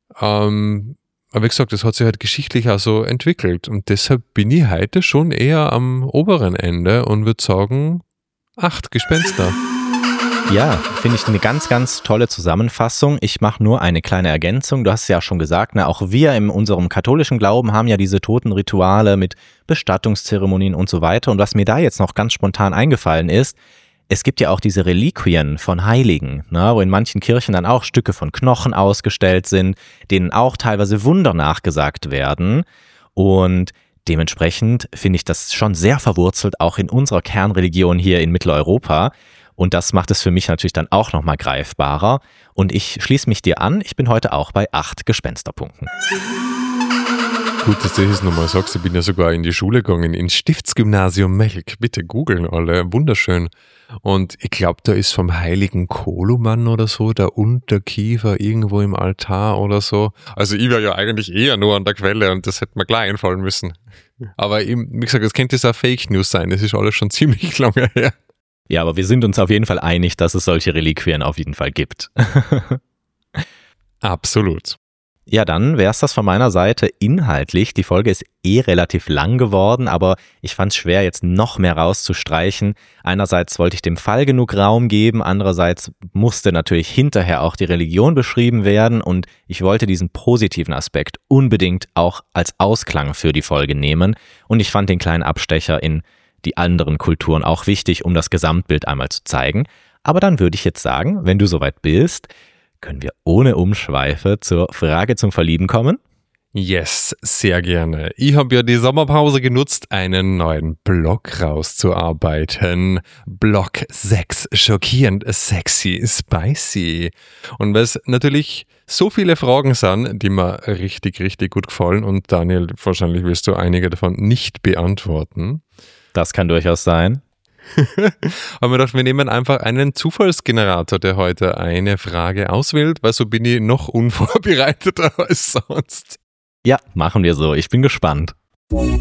Aber wie gesagt, das hat sich halt geschichtlich auch so entwickelt und deshalb bin ich heute schon eher am oberen Ende und würde sagen, 8 Gespenster. Ja, finde ich eine ganz, ganz tolle Zusammenfassung. Ich mache nur eine kleine Ergänzung. Du hast es ja schon gesagt, auch wir in unserem katholischen Glauben haben ja diese Totenrituale mit Bestattungszeremonien und so weiter. Und was mir da jetzt noch ganz spontan eingefallen ist, es gibt ja auch diese Reliquien von Heiligen, wo in manchen Kirchen dann auch Stücke von Knochen ausgestellt sind, denen auch teilweise Wunder nachgesagt werden. Und dementsprechend finde ich das schon sehr verwurzelt, auch in unserer Kernreligion hier in Mitteleuropa. Und das macht es für mich natürlich dann auch nochmal greifbarer. Und ich schließe mich dir an, ich bin heute auch bei 8 Gespensterpunkten. Gut, dass du das nochmal sagst, ich bin ja sogar in die Schule gegangen, ins Stiftsgymnasium Melk. Bitte googeln alle, wunderschön. Und ich glaube, da ist vom heiligen Koluman oder so, der Unterkiefer irgendwo im Altar oder so. Also ich war ja eigentlich eher nur an der Quelle und das hätte mir gleich einfallen müssen. Aber eben, wie gesagt, es könnte auch Fake News sein, das ist alles schon ziemlich lange her. Ja, aber wir sind uns auf jeden Fall einig, dass es solche Reliquien auf jeden Fall gibt. Absolut. Ja, dann wäre es das von meiner Seite inhaltlich. Die Folge ist relativ lang geworden, aber ich fand es schwer, jetzt noch mehr rauszustreichen. Einerseits wollte ich dem Fall genug Raum geben, andererseits musste natürlich hinterher auch die Religion beschrieben werden und ich wollte diesen positiven Aspekt unbedingt auch als Ausklang für die Folge nehmen und ich fand den kleinen Abstecher in die anderen Kulturen auch wichtig, um das Gesamtbild einmal zu zeigen. Aber dann würde ich jetzt sagen, wenn du soweit bist, können wir ohne Umschweife zur Frage zum Verlieben kommen? Yes, sehr gerne. Ich habe ja die Sommerpause genutzt, einen neuen Blog rauszuarbeiten. Blog 6, schockierend, sexy, spicy. Und weil es natürlich so viele Fragen sind, die mir richtig, richtig gut gefallen und Daniel, wahrscheinlich wirst du einige davon nicht beantworten. Das kann durchaus sein. Haben wir gedacht, wir nehmen einfach einen Zufallsgenerator, der heute eine Frage auswählt, weil so bin ich noch unvorbereiteter als sonst. Ja, machen wir so. Ich bin gespannt. Okay,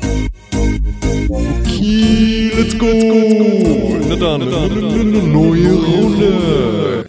let's go. Na dann, eine neue Runde.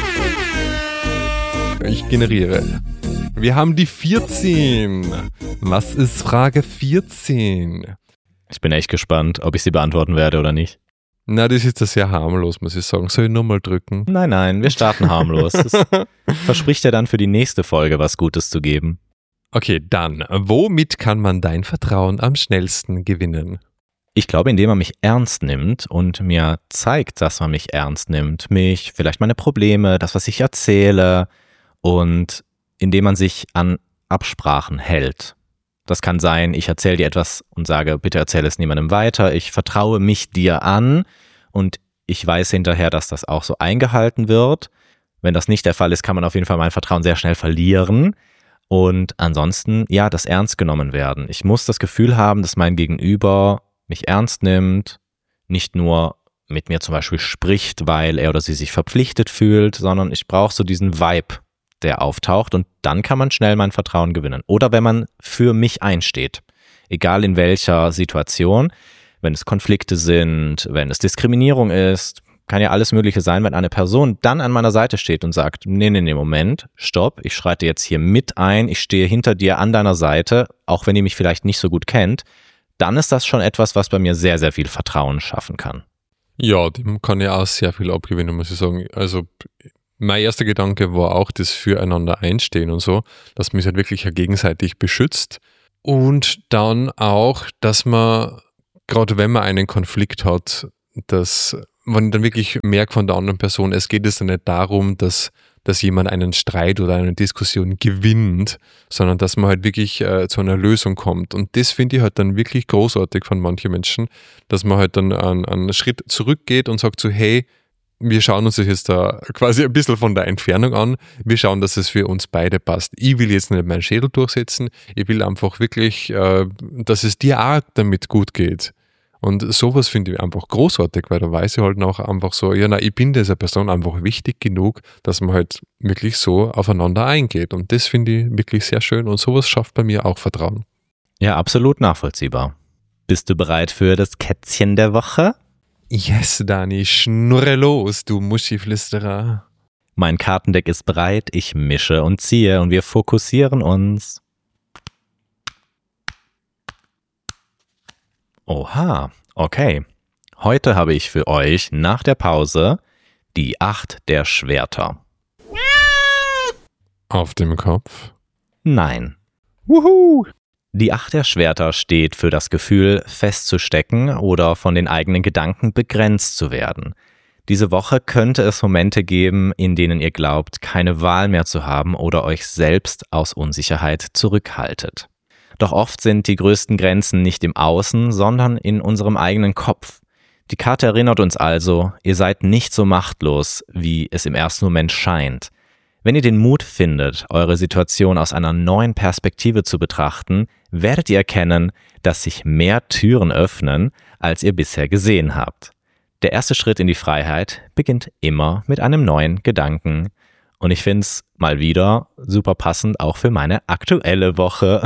Ich generiere. Wir haben die 14. Was ist Frage 14? Ich bin echt gespannt, ob ich sie beantworten werde oder nicht. Na, das ist ja sehr harmlos, muss ich sagen. Soll ich nochmal drücken? Nein, wir starten harmlos. Das verspricht ja dann für die nächste Folge was Gutes zu geben. Okay, dann, womit kann man dein Vertrauen am schnellsten gewinnen? Ich glaube, indem man mich ernst nimmt und mir zeigt, dass man mich ernst nimmt. Mich, vielleicht meine Probleme, das, was ich erzähle und indem man sich an Absprachen hält. Das kann sein, ich erzähle dir etwas und sage, bitte erzähle es niemandem weiter. Ich vertraue mich dir an und ich weiß hinterher, dass das auch so eingehalten wird. Wenn das nicht der Fall ist, kann man auf jeden Fall mein Vertrauen sehr schnell verlieren. Und ansonsten, ja, das ernst genommen werden. Ich muss das Gefühl haben, dass mein Gegenüber mich ernst nimmt, nicht nur mit mir zum Beispiel spricht, weil er oder sie sich verpflichtet fühlt, sondern ich brauche so diesen Vibe, der auftaucht, und dann kann man schnell mein Vertrauen gewinnen. Oder wenn man für mich einsteht, egal in welcher Situation, wenn es Konflikte sind, wenn es Diskriminierung ist, kann ja alles Mögliche sein, wenn eine Person dann an meiner Seite steht und sagt, nee, Moment, stopp, ich schreite jetzt hier mit ein, ich stehe hinter dir an deiner Seite, auch wenn ihr mich vielleicht nicht so gut kennt, dann ist das schon etwas, was bei mir sehr, sehr viel Vertrauen schaffen kann. Ja, dem kann ich auch sehr viel abgewinnen, muss ich sagen. Also mein erster Gedanke war auch das Füreinander einstehen und so, dass man sich halt wirklich gegenseitig beschützt und dann auch, dass man, gerade wenn man einen Konflikt hat, dass man dann wirklich merkt von der anderen Person, es geht jetzt nicht darum, dass jemand einen Streit oder eine Diskussion gewinnt, sondern dass man halt wirklich zu einer Lösung kommt. Und das finde ich halt dann wirklich großartig von manchen Menschen, dass man halt dann einen Schritt zurückgeht und sagt so, hey, wir schauen uns das jetzt da quasi ein bisschen von der Entfernung an. Wir schauen, dass es für uns beide passt. Ich will jetzt nicht meinen Schädel durchsetzen. Ich will einfach wirklich, dass es dir auch damit gut geht. Und sowas finde ich einfach großartig, weil da weiß ich halt auch einfach so, ich bin dieser Person einfach wichtig genug, dass man halt wirklich so aufeinander eingeht. Und das finde ich wirklich sehr schön und sowas schafft bei mir auch Vertrauen. Ja, absolut nachvollziehbar. Bist du bereit für das Kätzchen der Woche? Yes, Dani, schnurre los, du Muschiflüsterer. Mein Kartendeck ist bereit, ich mische und ziehe und wir fokussieren uns. Oha, okay. Heute habe ich für euch nach der Pause die 8 der Schwerter. Auf dem Kopf? Nein. Wuhu! Die 8 der Schwerter steht für das Gefühl, festzustecken oder von den eigenen Gedanken begrenzt zu werden. Diese Woche könnte es Momente geben, in denen ihr glaubt, keine Wahl mehr zu haben oder euch selbst aus Unsicherheit zurückhaltet. Doch oft sind die größten Grenzen nicht im Außen, sondern in unserem eigenen Kopf. Die Karte erinnert uns also, ihr seid nicht so machtlos, wie es im ersten Moment scheint. Wenn ihr den Mut findet, eure Situation aus einer neuen Perspektive zu betrachten, werdet ihr erkennen, dass sich mehr Türen öffnen, als ihr bisher gesehen habt. Der erste Schritt in die Freiheit beginnt immer mit einem neuen Gedanken. Und ich finde es mal wieder super passend auch für meine aktuelle Woche.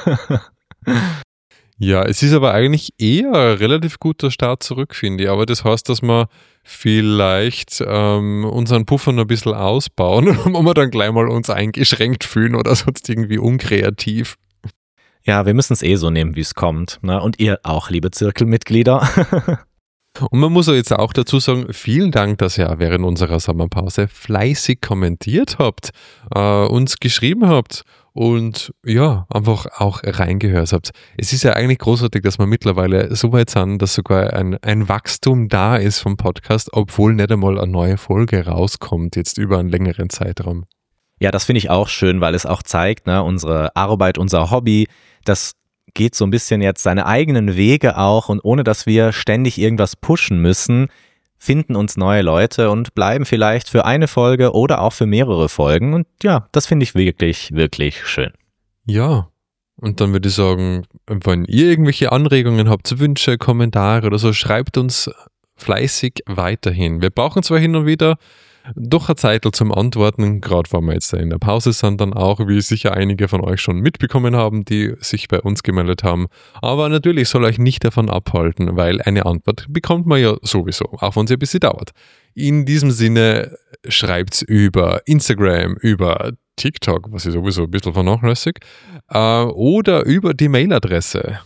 Ja, es ist aber eigentlich eher ein relativ guter Start zurück, finde ich. Aber das heißt, dass wir vielleicht unseren Puffer noch ein bisschen ausbauen, wo wir dann gleich mal uns eingeschränkt fühlen oder sonst irgendwie unkreativ. Ja, wir müssen es so nehmen, wie es kommt. Ne? Und ihr auch, liebe Zirkelmitglieder. Und man muss jetzt auch dazu sagen, vielen Dank, dass ihr während unserer Sommerpause fleißig kommentiert habt, uns geschrieben habt und ja, einfach auch reingehört habt. Es ist ja eigentlich großartig, dass wir mittlerweile so weit sind, dass sogar ein Wachstum da ist vom Podcast, obwohl nicht einmal eine neue Folge rauskommt, jetzt über einen längeren Zeitraum. Ja, das finde ich auch schön, weil es auch zeigt, ne, unsere Arbeit, unser Hobby, das geht so ein bisschen jetzt seine eigenen Wege auch und ohne dass wir ständig irgendwas pushen müssen, finden uns neue Leute und bleiben vielleicht für eine Folge oder auch für mehrere Folgen. Und ja, das finde ich wirklich, wirklich schön. Ja, und dann würde ich sagen, wenn ihr irgendwelche Anregungen habt, Wünsche, Kommentare oder so, schreibt uns fleißig weiterhin. Wir brauchen zwar hin und wieder doch eine Zeit zum Antworten, gerade wenn wir jetzt in der Pause sind, dann auch, wie sicher einige von euch schon mitbekommen haben, die sich bei uns gemeldet haben. Aber natürlich soll euch nicht davon abhalten, weil eine Antwort bekommt man ja sowieso, auch wenn es ein bisschen dauert. In diesem Sinne schreibt's über Instagram, über TikTok, was ich sowieso ein bisschen vernachlässige, oder über die Mailadresse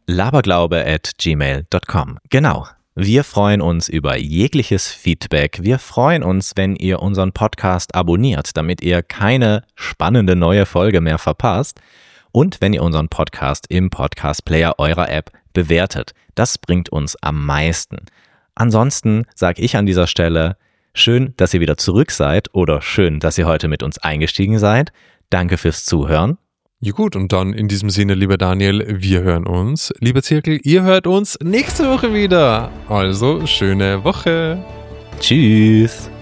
laberglaube@gmail.com. Genau. Wir freuen uns über jegliches Feedback. Wir freuen uns, wenn ihr unseren Podcast abonniert, damit ihr keine spannende neue Folge mehr verpasst. Und wenn ihr unseren Podcast im Podcast-Player eurer App bewertet. Das bringt uns am meisten. Ansonsten sage ich an dieser Stelle, schön, dass ihr wieder zurück seid oder schön, dass ihr heute mit uns eingestiegen seid. Danke fürs Zuhören. Ja gut, und dann in diesem Sinne, lieber Daniel, wir hören uns. Lieber Zirkel, ihr hört uns nächste Woche wieder. Also, schöne Woche. Tschüss.